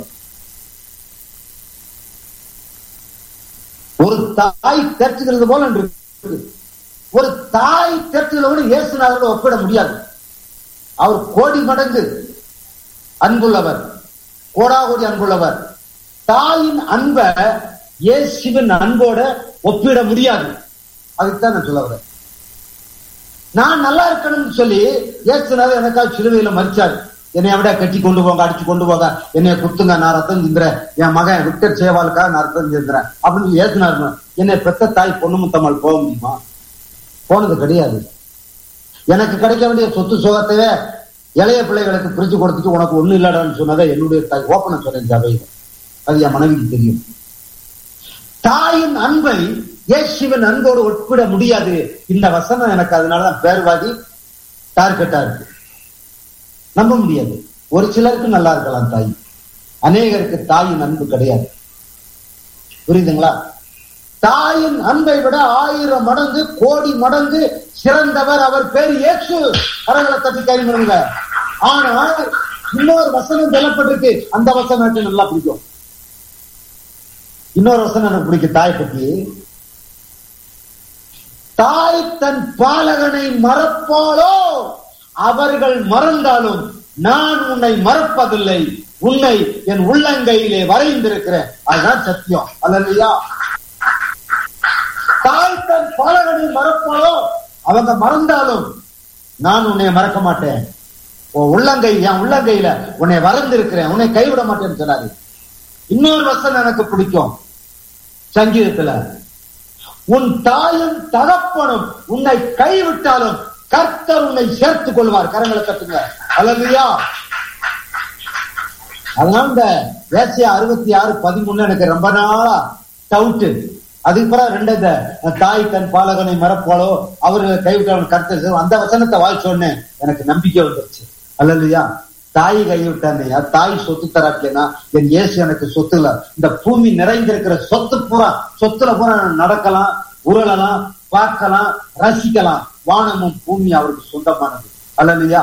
ஒரு தாய் தேற்றுகிறது போல இருக்கு. ஒரு தாய் தேற்றுகளோடு இயேசுநாதரோடு ஒப்பிட முடியாது. அவர் கோடி மடங்கு அன்புள்ளவர், கோடாகோடி அன்புள்ளவர். தாயின் அன்பை இயேசுவின் அன்போட ஒப்பிட முடியாது. அதுக்குதான் நான் சொல்ல வரேன். நான் நல்லா இருக்கணும்னு சொல்லி இயேசுநாதர் எனக்காக சிலுவையில மரிச்சாரு. என்னை விட கட்டி கொண்டு போங்க, அடிச்சு கொண்டு போங்க, என்னைய குத்துங்க, நான் ரத்தம் சிந்துறேன், என் மகன் விக்டர் சேவாலுக்காக நான் ரத்தம் சிந்துறேன் அப்படின்னு ஏசுனாரு. என்னை பெத்த தாய் பொண்ணு முத்தம்மாள் போக முடியுமா? போனது கிடையாது. எனக்கு கிடைக்க வேண்டிய சொத்து சுகத்தையே இளைய பிள்ளைகளுக்கு பிரிச்சு கொடுத்துட்டு உனக்கு ஒண்ணு இல்லாடான்னு சொன்னதை என்னுடைய தாய் ஓப்பன சொன்னேன் சபையில். அது என் மனைவிக்கு தெரியும். தாயின் அன்பை இயேசுவின் அன்போடு ஒப்பிட முடியாது. இந்த வசனம் எனக்கு அதனாலதான் பேர்வாதி டார்கெட்டா இருக்கு. நம்ப முடியாது. ஒரு சிலருக்கு நல்லா இருக்கலாம் தாய், அநேகருக்கு தாயின் அன்பு கிடையாது. புரியுதுங்களா? தாயின் அன்பை விட ஆயிரம் மடங்கு கோடி மடங்கு சிறந்தவர். அவர் பேர் இயேசு. கரங்களை தட்டி கை பண்ணுங்க. ஆனால் இன்னொரு வசனம் சொல்லப்பட்டிருக்கு. அந்த வசனம் எனக்கு நல்லா பிடிக்கும். இன்னொரு வசனம் எனக்கு பிடிக்கும் தாயை பற்றி. தாய் தன் பாலகனை மறப்பாளோ? அவர்கள் மறந்தாலும் நான் உன்னை மறப்பதில்லை, உன்னை என் உள்ளங்கையிலே வரைந்திருக்கிறேன். அதுதான் சத்தியம். அல்லேலூயா. தாய் தன் பாலகனை மறப்பாளோ? அவங்க மறந்தாலும் நான் உன்னை மறக்க மாட்டேன். உள்ளங்கை என் உள்ளங்கையில உன்னை வரைந்திருக்கிறேன், உன்னை கைவிட மாட்டேன்னு சொன்னாரு. இன்னொரு வசனம் எனக்கு பிடிக்கும் சங்கீதத்துல. உன் தாயும் தகப்பனும் உன்னை கைவிட்டாலும் கர்த்தர் உன்னை சேர்த்துக் கொள்வார். கரங்களை கட்டுங்க. அல்லேலூயா. அதனால இந்த ஏசாயா அறுபத்தி ஆறு பதிமூணு எனக்கு ரொம்ப நாளா டவுட். அதுக்கு பிறகு ரெண்டு தாய் தன் பாலகனை மறப்பாளோ அவர்களை கைவிட்டாலும் கர்த்தர், அந்த வசனத்தை வாய்ச்சோன்னு எனக்கு நம்பிக்கை வந்துருச்சு. அல்லேலூயா. தாய் கைவிட்டானே, தாய் சொத்து தராட்டேனா என் இயேசு எனக்கு சொத்து இல்ல. இந்த பூமி நிறைந்திருக்கிற சொத்து பூரா, சொத்துல பூரா நடக்கலாம், உருளலாம், பார்க்கலாம், ரசிக்கலாம். வானமும் பூமி அவருக்கு சொந்தமானது. அல்லேலூயா.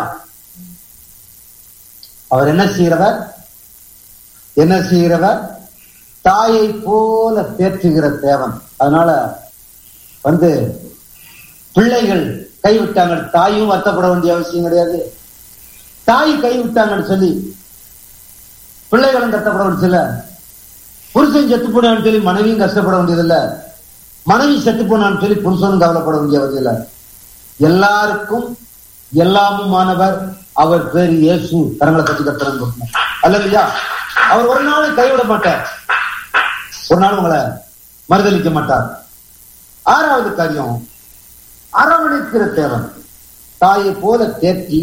அவர் என்ன செய்கிறவர்? என்ன செய்கிறவர்? தாயை போல தேற்றுகிற தேவன். அதனால வந்து பிள்ளைகள் கைவிட்டாங்க, தாயும் வருத்தப்பட வேண்டிய அவசியம் கிடையாது. தாய் கைவிட்டாங்கன்னு சொல்லி பிள்ளைகளும் கஷ்டப்பட வேண்டியதில்லை. புருஷன் செத்து போனான்னு சொல்லி மனைவியும் கஷ்டப்பட வேண்டியதில்லை. மனைவி செத்து போனான்னு சொல்லி புருஷனும் கவலைப்பட வேண்டியதில்லை. எல்லாருக்கும் எல்லாமுமானவர் அவர் பேர் இயேசு. கரங்களை கட்டி கட்டுறாங்க. அல்லேலூயா. அவர் ஒரு நாளும் கைவிட மாட்டார், ஒரு நாள் உங்களை மறுதளிக்க மாட்டார். ஆறாவது காரியம், அரவணைக்கிற தேவன். தாயை போல தேற்றி,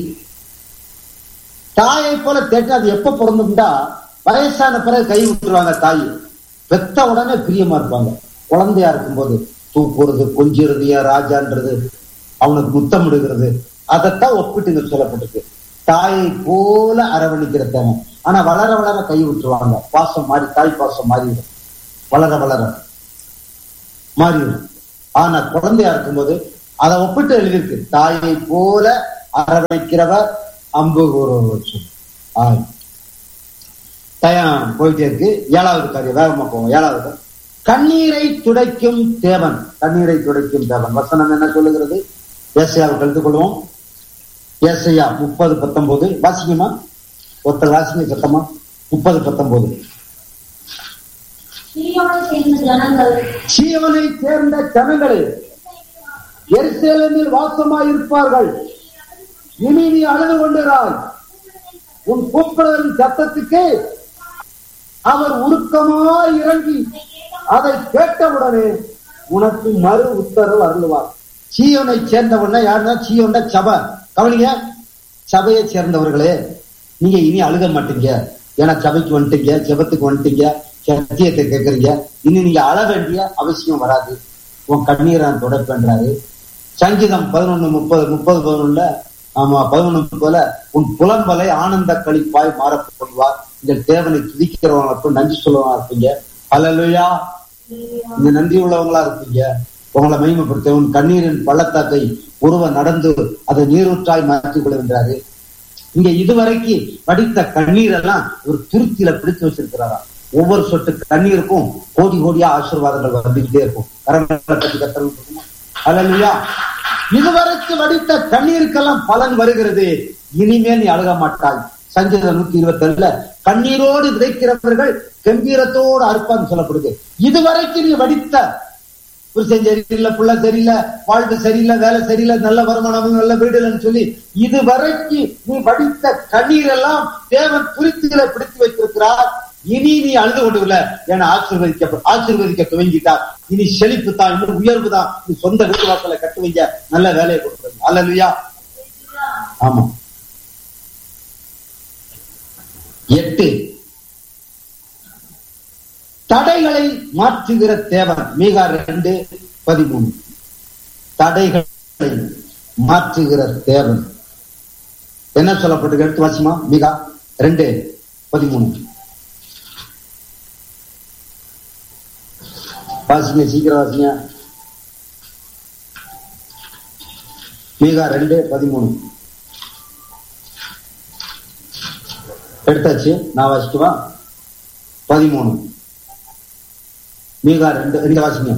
தாயை போல தேற்றி அது எப்ப பிறந்துட்டா வயசான பிறகு கை விட்டுருவாங்க. தாய் பெத்த உடனே பிரியமா இருப்பாங்க. குழந்தையா இருக்கும்போது தூக்குறது, கொஞ்சிறது, ராஜான்றது, அவனுக்கு முத்தமிடுகிறது, அதைத்தான் ஒப்பிட்டு சொல்லப்பட்டிருக்கு. தாயை போல அரவணைக்கிற தேவன். ஆனா வளர வளர கை விட்டுருவாங்க. பாசம் மாறி, தாய் பாசம் மாறிடும். வளர வளர மாறிடும். ஆனா குழந்தையா இருக்கும்போது அதை ஒப்பிட்டு எழுதியிருக்கு. தாயை போல அரவணைக்கிறவர் அம்பு கூறுவர். தயம் போயிட்டே இருக்கு. ஏழாவது காரியம், வேகமா போவோம். ஏழாவது, கண்ணீரை துடைக்கும் தேவன். கண்ணீரை துடைக்கும் தேவன். வசனம் என்ன சொல்லுகிறது? ஏசாயாவுக்கு எழுந்து கொள்வோம். ஏசாயா முப்பது பத்தொன்பது வாசிக்குமா? ஒருத்தர் வாசிங்க சத்தமா. முப்பது பத்தொன்பது. சீயோனை சேர்ந்த ஜனங்களே, எருசலேமில் வாசமாய் இருப்பார்கள். இனி நீ அழுது கொண்டிராய். உன் கூப்பிடுவதின் சத்தத்துக்கு அவர் உருக்கமாய் இறங்கி அதை கேட்டவுடனே உனக்கு மறு உத்தரவு அருள்வார். சீயோனை சேர்ந்தவன யாருன்னா சீயோன்டா சபை. கவனிங்க, சபையை சேர்ந்தவர்களே, நீங்க இனி அழுக மாட்டீங்க. ஏன்னா சபைக்கு வந்துட்டீங்க, ஜெபத்துக்கு வந்துட்டீங்க, சத்தியத்தை கேட்கறீங்க, இனி நீங்க அழ வேண்டிய அவசியம் வராது, உன் கண்ணீரை நான் தொடப்பேன்றாரு. சங்கீதம் பதினொன்னு முப்பது முப்பது பதினொன்னுல ஆமா பதினொன்னு போல உன் புலம்பலை ஆனந்த கழிப்பாய் மாறப்படுவார். இந்த தேவனை துதிக்கிறவங்க நன்றி சொல்லுவா இருப்பீங்க. அல்லேலூயா. இந்த நன்றி உள்ளவங்களா இருப்பீங்க. உங்களை மகிமைப்படுத்த உன் கண்ணீரின் பள்ளத்தாக்கை ஒருவ நடந்து அதை நீரூற்றாய் மாற்றிக் கொள்கின்றாரு. இங்க இதுவரைக்கு படித்த கண்ணீர் எல்லாம் ஒரு துருத்தியில பிடித்து வச்சிருக்கிறாரா. ஒவ்வொரு சொட்டு கண்ணீருக்கும் கோடி கோடியா ஆசீர்வாதங்கள் வந்துகிட்டே இருக்கும். கரங்களை பற்றி கத்தல். அல்லேலூயா. இதுவரைக்கு வடித்த கண்ணீருக்கெல்லாம் பலன் வருகிறது. இனிமேல் நீ அழுக மாட்டாய். சங்கீதம் நூத்தி இருபத்தி ஏழுல கண்ணீரோடு விதைக்கிறவர்கள் கம்பீரத்தோடு அறுப்பான்னு சொல்லப்படுது. இதுவரைக்கும் நீ வடித்த புருஷன் சரியில்லை, புள்ள சரியில்லை, வாழ்வு சரியில்லை, வேலை சரியில்லை, நல்ல வருமானம், நல்ல வீடுன்னு சொல்லி இதுவரைக்கும் நீ வடித்த கண்ணீர் எல்லாம் தேவன் துருத்திகளை பிடித்து வைத்திருக்கிறார். இனி நீ அழுது கொண்டு இல்ல, என ஆசீர்வதிக்க ஆசீர்வதிக்க துவங்கிட்டார். இனி செழிப்பு தான், இன்னும் உயர்வு தான். நீ சொந்த வீட்டு வாசலை கட்டுவீங்க, நல்ல வேலையை கொடுக்குறீங்க. அல்லேலூயா. ஆமா. எட்டு, தடைகளை மாற்றுகிற தேவன். மீகா ரெண்டு பதிமூணு. தடைகளை மாற்றுகிற தேவன் என்ன சொல்லப்பட்டு எடுத்து வாசிமா. மீகா ரெண்டு பதிமூணு வாசிங்க, சீக்கிரம் வாசிங்க. மீகா ரெண்டு பதிமூணு எடுத்தாச்சு. நான் வாசிக்குவா. பதிமூணு மீகா ரெண்டு ரெண்டு வாசிங்க.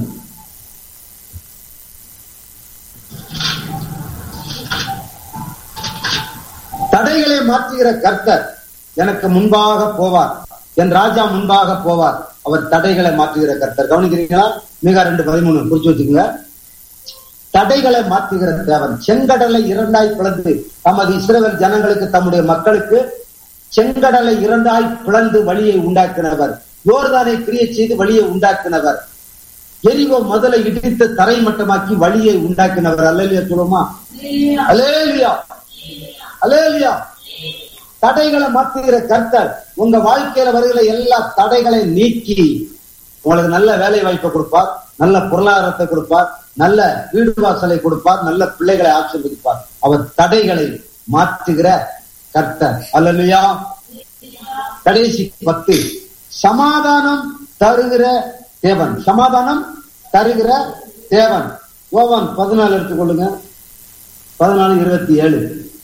தடைகளை மாற்றுகிற கர்த்தர் எனக்கு முன்பாக போவார், என் ராஜா முன்பாக போவார். அவர் தடைகளை மாற்றுகிற கர்த்தர். கவனிக்கிறீங்களா? மீகா ரெண்டு பதிமூணு குறிச்சு வச்சுக்கோங்க. தடைகளை மாற்றுகிற தேவன். செங்கடலை இரண்டாய் பிளந்து தமது இஸ்ரவேல் ஜனங்களுக்கு, தம்முடைய மக்களுக்கு செங்கடலை இரண்டாய் பிளந்து வழியை உண்டாக்கினவர். யோர்தானை கிரியை செய்து வழியை உண்டாக்கினவர். எரிகோ முதலை இடித்து தரை மட்டமாக்கி வழியை உண்டாக்கினவர். அல்லேலூயா சொல்லுமா. அல்லேலூயா, அல்லேலூயா. தடைகளை மாற்றுகிற கர்த்தர் உங்க வாழ்க்கையில வருகிற எல்லா தடைகளை நீக்கி உங்களுக்கு நல்ல வேலை வாய்ப்பை கொடுப்பார், நல்ல பொருளாதாரத்தை கொடுப்பார், நல்ல வீடு வாசலை கொடுப்பார், நல்ல பிள்ளைகளை ஆசீர்வதிப்பார். அவர் தடைகளை மாற்றுகிற கர்த்தர். அல்லேலூயா. கடைசி பத்து, சமாதானம் தருகிற தேவன். சமாதானம் தருகிற தேவன். யோவான் பதினாலு எடுத்துக்கொள்ளுங்க. பதினாலு இருபத்தி ஏழு.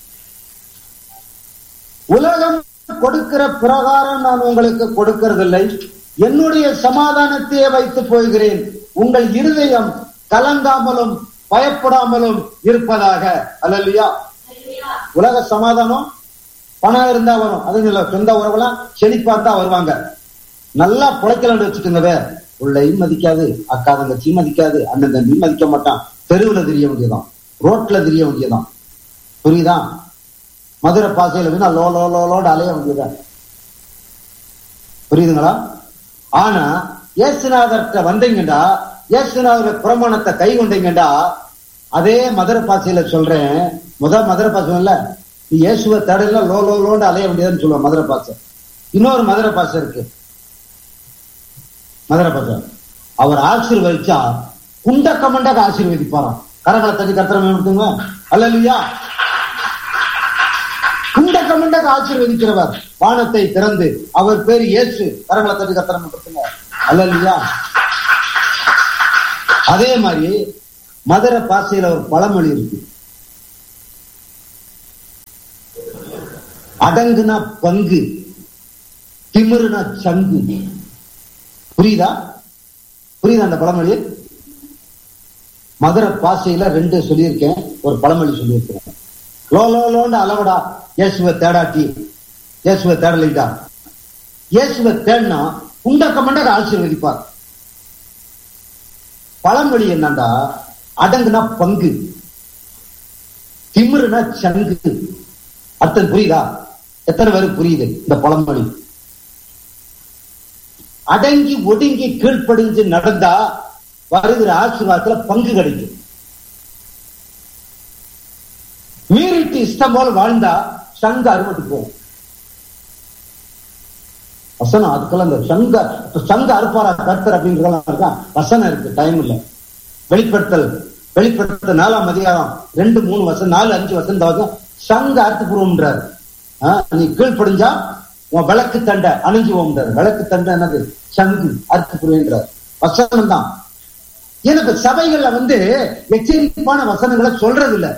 உலகம் கொடுக்கிற பிரகாரம் நான் உங்களுக்கு கொடுக்கிறதில்லை, என்னுடைய சமாதானத்தையே வைத்து போகிறேன். உங்கள் இருதயம் கலங்காமலும் பயப்படாமலும் இருப்பதாக. அல்லேலூயா. உலக சமாதானம் பணம் இருந்தா வரும், அது இல்ல. சொந்த உறவுலாம் செழிப்பாத்தான் வருவாங்க. நல்லா புழைக்கலான்னு வச்சுக்கோங்க. உள்ளையும் மதிக்காது, அக்கா தங்கச்சியும் மதிக்காது, அண்ணன் தம்பியும் மதிக்க மாட்டான். தெருவுல தெரிய வேண்டியதான், ரோட்ல தெரிய வேண்டியதான். புரியுதா? மதுரை பாசையில வேணா லோ லோ லோட அலைய வேண்டியதான். புரியுதுங்களா? ஆனா இயேசுநாதர்கிட்ட வந்தீங்கடா, இயேசுநாதர் பிரமாணத்தை கை கொண்டீங்கடா, அதே மதுரை பாசையில சொல்றேன். முதல் மதுரை பாசம் இல்ல, நீ இயேசுவை தடையில லோ லோ லோண்டு அலைய வேண்டியதுன்னு சொல்லுவோம் மதுரை பாசை. இன்னொரு மதுரை பாசை இருக்கு. மதுரை பாசை அவர் ஆசீர்வதிச்சா குண்டக்க மண்டக்க ஆசீர்வதிப்பாராம். கரங்களை தட்டி கத்திரம் எடுத்துங்க. அல்லேலூயா. குண்டக்க மண்டக்க ஆசீர்வதிக்கிறவர், வானத்தை திறந்து அவர் பேர் இயேசு. கரங்களை தட்டி கத்திரம் எடுத்துங்க. அல்லேலூயா. அதே மாதிரி மதுரை பாசையில ஒரு பழமொழி இருக்கு. அடங்குனா பங்கு, திமிருனா சங்கு. புரியுதா? புரியுதா அந்த பழமொழி? மதுரை பாசையில ரெண்டு சொல்லியிருக்கேன், ஒரு பழமொழி சொல்லியிருக்கிறேன். லோ லோ லோன்னு அளவடா, இயேசுவை தேடாட்டி, இயேசுவை தேடலிட்டா. இயேசுவை தேடினா உண்டக்க மண்டக்க ஆசீர்வதிப்பார். பழமொழி என்னண்டா, அடங்குனா பங்கு, திமிருனா சங்கு. அர்த்தம் புரியுதா? எத்தனை பேருக்கு புரியுது இந்த பழமொழி? அடங்கி ஒடுங்கி கீழ்ப்படிஞ்சு நடந்தா வருகிற ஆசீர்வாதத்துல பங்கு கிடைக்கும். மீறிட்டு இஷ்டம் போல வாழ்ந்தா சங்க அறுபட்டு போகும். வசனம் அதுக்கெல்லாம் இந்த சங்க சங்க அறுப்பாரா கர்த்தர் அப்படின்றதெல்லாம் இருக்கா, வசனம் இருக்கு, டைம் இல்ல. வெளிப்படுத்தல் வெளிப்படுத்த நாலாம் அதிகாரம் ரெண்டு மூணு வசனம் நாலு அஞ்சு வசனம் சங்க அர்த்தபூர்வம்ன்றாரு. நீ கீழ்ப்படிஞ்சா உன் விளக்கு தண்டை அணிஞ்சுவோம்ன்றாரு. விளக்கு தண்டை என்னது? சங்கு அர்த்தபூர்வம்ன்றார். வசனம் தான். எனக்கு சபைகள்ல வந்து எச்சரிப்பான வசனங்களை சொல்றது இல்லை,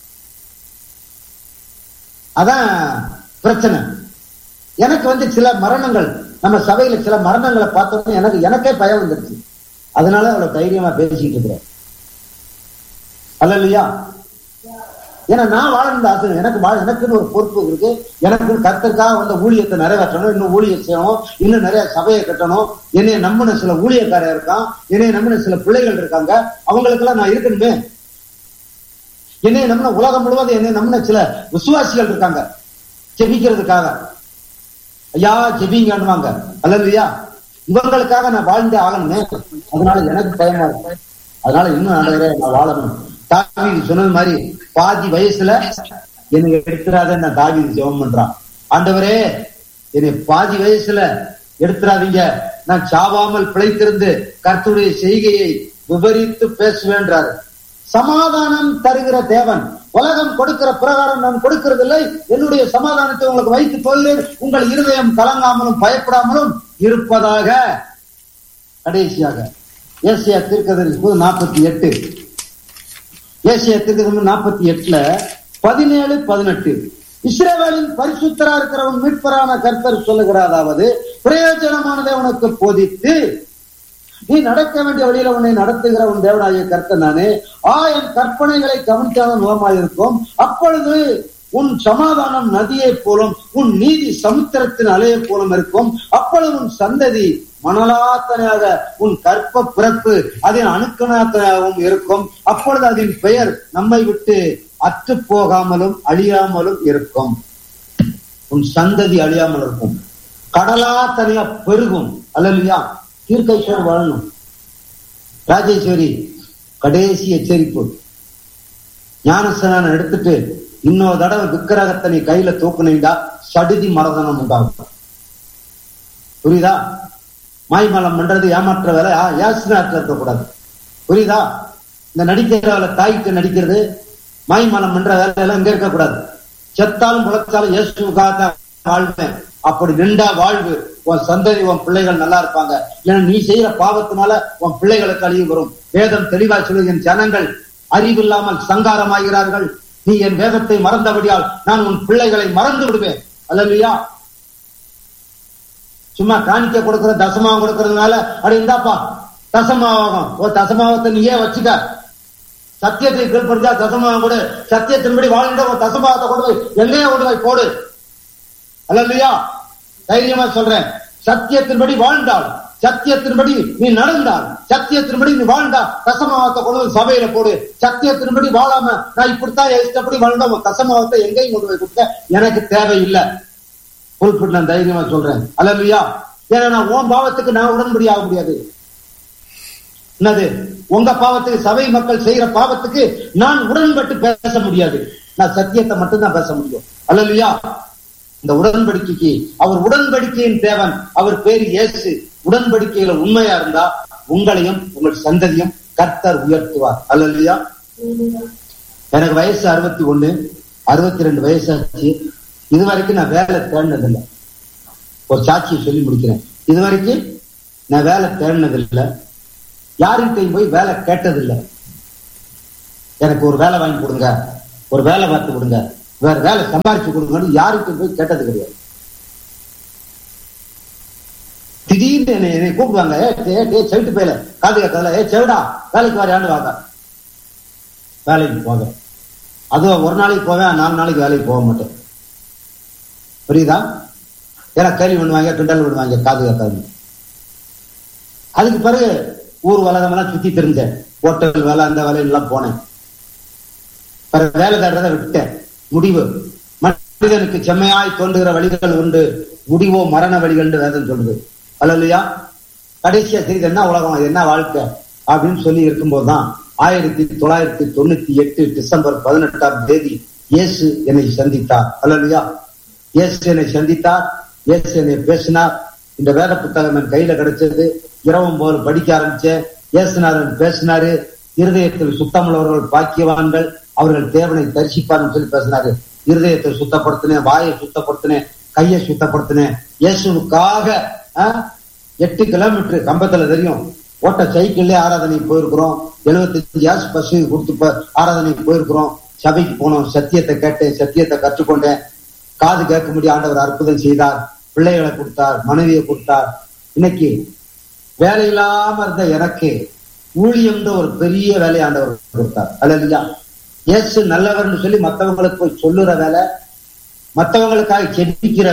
அதான் பிரச்சனை. எனக்கு வந்து சில மரணங்கள், நம்ம சபையில சில மரணங்களை பார்த்தோம்னா எனக்கு எனக்கே பயம் வந்துருச்சு. அதனால அவ்வளவு தைரியமா பேசிட்டு இருக்கிறேன். அல்லையா? ஏன்னா நான் வாழ்ந்த ஆசை, எனக்கு எனக்குன்னு ஒரு பொறுப்பு இருக்கு. எனக்கு கர்த்தருக்காக வந்த ஊழியத்தை நிறைவேற்றணும், இன்னும் ஊழியம் செய்யணும், இன்னும் நிறைய சபையை கட்டணும். என்னைய நம்பின சில ஊழியக்காரர் இருக்கான், என்னைய நம்பின சில பிள்ளைகள் இருக்காங்க, அவங்களுக்கெல்லாம் நான் இருக்கணுமே. என்னைய நம்பின உலகம் முழுவதும் என்னைய நம்பின சில விசுவாசிகள் இருக்காங்க ஜெபிக்கிறதுக்காக. ஐயா ஜெபிங்கன்னுவாங்க, அல்லையா? இவங்களுக்காக நான் வாழ்ந்தே ஆகணுமே. அதனால எனக்கு பயமா இருக்கு. அதனால இன்னும் ஆண்டவரே நான் வாழணும். தாவீது சொன்னது மாதிரி பாதி வயசுல என்னை எடுத்துறாத நான் தாவீது ஜெபம் பண்றான். ஆண்டவரே என்னை பாதி வயசுல எடுத்துறாதீங்க, நான் சாவாமல் பிழைத்திருந்து கர்த்தருடைய செய்கையை விவரித்து பேசுவேன்றாரு. சமாதானம் தருகிற தேவன், உலகம் கொடுக்கிற பிரகாரம் நான் கொடுக்கிறதில்லை, என்னுடைய சமாதானத்தை உங்களுக்கு வைத்து போகிறேன், உங்கள் இருதயம் கலங்காமலும் பயப்படாமலும் இருப்பதாக. கடைசியாக ஏசியா தீர்க்கதரிசி நாற்பத்தி எட்டு ஏசியா தீர்க்கதரிசி நாற்பத்தி எட்டுல பதினேழு பதினெட்டு இஸ்ரவேலின் பரிசுத்தரா இருக்கிறவன் மீட்பரான கர்த்தர் சொல்லுகிறாதாவது, பிரயோஜனமானதை உனக்கு போதித்து நீ நடக்க வேண்டிய வழியில உன்னை நடத்துகிற உன் தேவனாகிய கர்த்தர் நானே. ஆ என் கற்பனைகளை கவனிக்காத நோமாயிருக்கும். அப்பொழுது உன் சமாதானம் நதியை போலும், உன் நீதி சமுத்திரத்தின் அலையை போலும் இருக்கும். அப்பொழுது உன் சந்ததி மணலாத்தனையாக, உன் கற்ப பிறப்பு அதன் அணுக்கணாத்தனாகவும் இருக்கும். அப்பொழுது அதன் பெயர் நம்மை விட்டு அற்று போகாமலும் அழியாமலும் இருக்கும். உன் சந்ததி அழியாமல் இருக்கும். கடலாத்தனையா பெருகும். அல்லையா? தீர்க்கைச்சோடு வாழணும். ராஜேஸ்வரி கடைசி எச்சரிப்பு, ஞானஸ்நானம் எடுத்துட்டு இன்னொரு தடவை விக்கிரகத்தை நீ கையில தூக்குனீங்கடா சடுதி மரதனம் உண்டாகும். புரியுதா? மாய்மலம் பண்றது ஏமாற்ற வேலை யாசினாற்ற இருக்கக்கூடாது. புரியுதா? இந்த நடிக்கிற வேலை, தாய்க்கு நடிக்கிறது, மாய்மலம் பண்ற வேலை எல்லாம் இங்க இருக்கக்கூடாது. செத்தாலும் முளைச்சாலும் இயேசுக்காக வாழ்வேன் அப்படி நின்றா வாழ்வு. உன் சந்ததி உன் பிள்ளைகள் நல்லா இருப்பாங்க. ஏன்னா நீ செய்யற பாவத்தினால உன் பிள்ளைகளுக்கு அழிவு வரும். வேதம் தெளிவா சொல்லு, என் ஜனங்கள் அறிவில்லாமல் சங்காரமாகிறார்கள், நீ என் வேதத்தை மறந்தபடியால் நான் உன் பிள்ளைகளை மறந்து விடுவேன். அல்லையா? சும்மா காணிக்க கொடுக்கிற தசமாவம் கொடுக்கறதுனால அப்படி இருந்தாப்பா தசமாவகம், ஓ தசமாவத்தை நீயே வச்சுக்க. சத்தியத்தை கீழ்படுத்தா தசமாவம் கொடு, சத்தியத்தின்படி வாழ்ந்த ஒரு தசமாவத்தை கொண்டு போய் எங்கேயே கொண்டு போய் போடு. அல்லையா? தைரியமா சொல்றேன், சத்தியத்தின்படி வாழ்ந்தால், சத்தியத்தின்படி நீ நடந்தால், சத்தியத்தின்படி நீ வாழ்ந்தா தசமாவத்தை கொண்டு போய் சபையில போடு. சத்தியத்தின்படி வாழாம நான் இப்படித்தான் இஷ்டப்படி வாழ்ந்தா தசமாவத்தை எங்கேயும் கொண்டு போய் கொடுக்க எனக்கு தேவையில்லை. குறிப்பிட்டு நான் தைரியமா சொல்றேன். அல்லையா? ஏன்னா நான் உன் பாவத்துக்கு நான் உடன்படி ஆக முடியாது. என்னது? உங்க பாவத்துக்கு, சபை மக்கள் செய்யற பாவத்துக்கு நான் உடன்பட்டு பேச முடியாது. நான் சத்தியத்தை மட்டும்தான் பேச முடியும். அல்லையா? இந்த உடன்படிக்கைக்கு அவர் உடன்படிக்கையின் தேவன், அவர் பேரு இயேசு. உடன்படிக்கையில உண்மையா இருந்தா உங்களையும் உங்கள் சந்ததியும் கர்த்தர் உயர்த்துவார். அல்லையா? எனக்கு வயசு அறுபத்தி ஒண்ணு அறுபத்தி ரெண்டு வயசாச்சு. இது வரைக்கும் நான் வேலை தேடினதில்லை. ஒரு சாட்சியை சொல்லி முடிக்கிறேன். இது வரைக்கும் நான் வேலை தேடினதில்லை, யாருக்கிட்டையும் போய் வேலை கேட்டதில்லை. எனக்கு ஒரு வேலை வாங்கி கொடுங்க, ஒரு வேலை பார்த்து கொடுங்க, வேற வேலை சம்பாரிச்சு கொடுங்கன்னு யாருக்கும் போய் கேட்டது கிடையாது. திடீர்னு என்னை என்னை கூப்பிடுவாங்க, ஏ செவிட்டு போயில காது கேட்கல, ஏ செவிடா வேலைக்கு வரையாண்டு வாங்க. வேலைக்கு போவேன். அதுவும் ஒரு நாளைக்கு போவேன், நாலு நாளைக்கு வேலைக்கு போக மாட்டேன். புரியுதா? ஏன்னா கேள்வி பண்ணுவாங்க, கிண்டல் பண்ணுவாங்க, காது கேட்காது. அதுக்கு பிறகு ஊர் உலகம் எல்லாம் சுத்தி தெரிஞ்சேன். ஹோட்டல் வேலை, அந்த வேலையெல்லாம் போனேன். பிறகு வேலை தேடுறதை விட்டேன். முடிவு, மனிதனுக்கு செம்மையாய் தோன்றுகிற வழிகள் உண்டு, முடிவோ மரண வழிகள் வேதம் சொல்றது. அல்லையா? கடைசியா தெரியுது என்ன உலகம், என்ன வாழ்க்கை அப்படின்னு சொல்லி இருக்கும்போதுதான் ஆயிரத்தி தொள்ளாயிரத்தி தொண்ணூத்தி எட்டு டிசம்பர் பதினெட்டாம் தேதி இயேசு என்னை சந்தித்தார். அல்லையா? இயேசு என்னை சந்தித்தார், இயேசு என்னை பேசினார், இந்த வேத புத்தகம் என் கையில கிடைச்சது. இரவும் போல் படிக்க ஆரம்பிச்சேன். ஏசுனாரு பேசினாரு. இருதயத்தில் சுத்தமுள்ளவர்கள் பாக்கியவான்கள், அவர்கள் தேவனை தரிசிப்பார்னு சொல்லி பேசினாரு. இருதயத்தை சுத்தப்படுத்தினேன், வாயை சுத்தப்படுத்தினேன், கையை சுத்தப்படுத்தினேன். இயேசுக்காக எட்டு கிலோமீட்டர் கம்பத்துல தெரியும் ஓட்ட சைக்கிள்ல ஆராதனைக்கு போயிருக்கிறோம். எழுபத்தி அஞ்சு ஆசு பசு கொடுத்து ஆராதனைக்கு போயிருக்கிறோம். சபைக்கு போனோம். சத்தியத்தை கேட்டேன், சத்தியத்தை கற்றுக்கொண்டேன். காது கேட்க முடிய ஆண்டவர் அற்புதம் செய்தார். பிள்ளைகளை கொடுத்தார், மனைவியை கொடுத்தார். இன்னைக்கு வேலை இல்லாம இருந்த எனக்கு ஊழியம்ன்ற ஒரு பெரிய வேலையை ஆண்டவர் கொடுத்தார். அல்லேலூயா. இயேசு நல்லவர்னு சொல்லி மற்றவங்களுக்கு போய் சொல்லுற வேலை, மற்றவங்களுக்காக ஜெபிக்கிற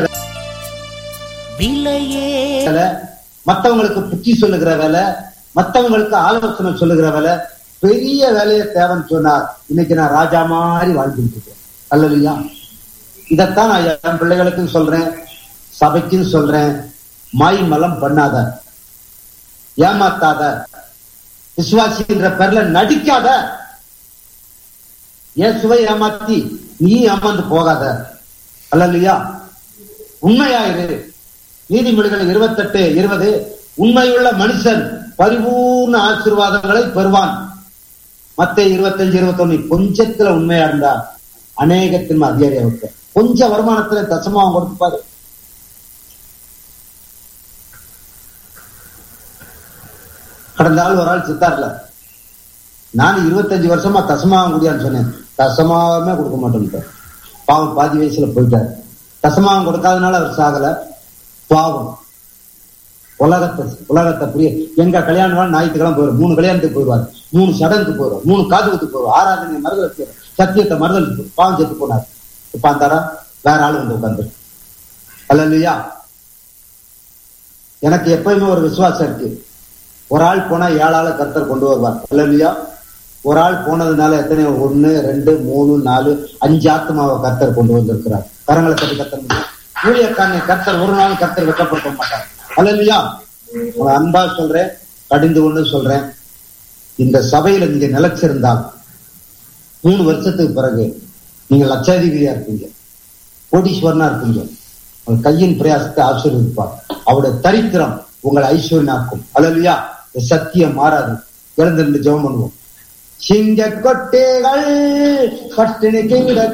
வேலை, மற்றவங்களுக்கு புத்தி சொல்லுகிற வேலை, மற்றவங்களுக்கு ஆலோசனை சொல்லுகிற வேலை, பெரிய வேலையை தேவைன்னு சொன்னார். இன்னைக்கு நான் ராஜா மாதிரி வாழ்ந்துட்டு இருக்கேன். அல்லேலூயா. இதத்தான் நான் என் பிள்ளைகளுக்கும் சொல்றேன், சபைக்கும் சொல்றேன். மாய் மலம் பண்ணாத, ஏமாத்தாத, விசுவாசின்ற பேர்ல நடிக்காத, இயேசுவை ஏமாத்தி நீ ஏமாந்து போகாத. அல்லேலூயா. உண்மையாயிரு. நீதிமொழிகள் இருபத்தி எட்டு இருபது, உண்மையுள்ள மனுஷன் பரிபூர்ண ஆசீர்வாதங்களை பெறுவான். மத்தேயு இருபத்தி அஞ்சு இருபத்தி ஒண்ணு, கொஞ்சத்துல உண்மையா இருந்தா அநேகத்தின் அதிகாரியா இருக்க. கொஞ்ச வருமானத்துல தசமாவும் கொடுத்துப்பாரு. கடந்த ஆள் ஒரு ஆள் சித்தார்ல, நான் இருபத்தஞ்சு வருஷமா தசமாவும் குடியான்னு சொன்னேன். தசமாவே கொடுக்க மாட்டேன். பாவம் பாதி வயசுல போயிட்டாரு. தசமாவும் கொடுக்காதனால அவர் சாகல. பாவம் உலகத்தை உலகத்தை புரிய. எங்க கல்யாணம் ஞாயிற்றுக்கிழமை போயிடும். மூணு கல்யாணத்துக்கு போயிடுவார், மூணு சடங்குக்கு போயிடும், மூணு காதுகுத்துக்கு போயிடும், ஆராதனை மறுதல், சத்தியத்தை மறுதல், பாவம் செத்து போனார். இப்ப அந்தாரா வேற ஆளு வந்து உட்காந்து. அல்லேலூயா. எனக்கு எப்பயுமே ஒரு விசுவாசம் இருக்கு. ஒரு ஆள் போனா ஏழாள கர்த்தர் கொண்டு வருவார். அல்லேலூயா. ஒரு ஆள் போனதுனால எத்தனை, ஒன்னு ரெண்டு மூணு நாலு அஞ்சு ஆத்மாவை கர்த்தர் கொண்டு வந்திருக்கிறார். கரங்களை கட்டி கர்த்தர் ஊழியக்காரனை கர்த்தர் ஒரு நாள் கர்த்தர் வெட்டப்படுத்த மாட்டார். அல்லேலூயா. அன்பா சொல்றேன், கடிந்து கொண்டு சொல்றேன், இந்த சபையில நீங்க நிலைச்சிருந்தால் மூணு வருஷத்துக்கு பிறகு நீங்க லட்சாதிபதியா இருப்பீங்க, கோடீஸ்வரனா இருப்பீங்க. உங்கள் கையின் பிரயாசத்தை ஆசீர்வதிப்பார். அவருடைய தரித்திரம் உங்களை ஐஸ்வர்யனாக்கும். அல்லேலூயா. சத்தியம் மாறாது. எழுந்திருந்து ஜெபம் பண்ணுவோம். சிங்க கொட்டைகள் பட்டினிக்கு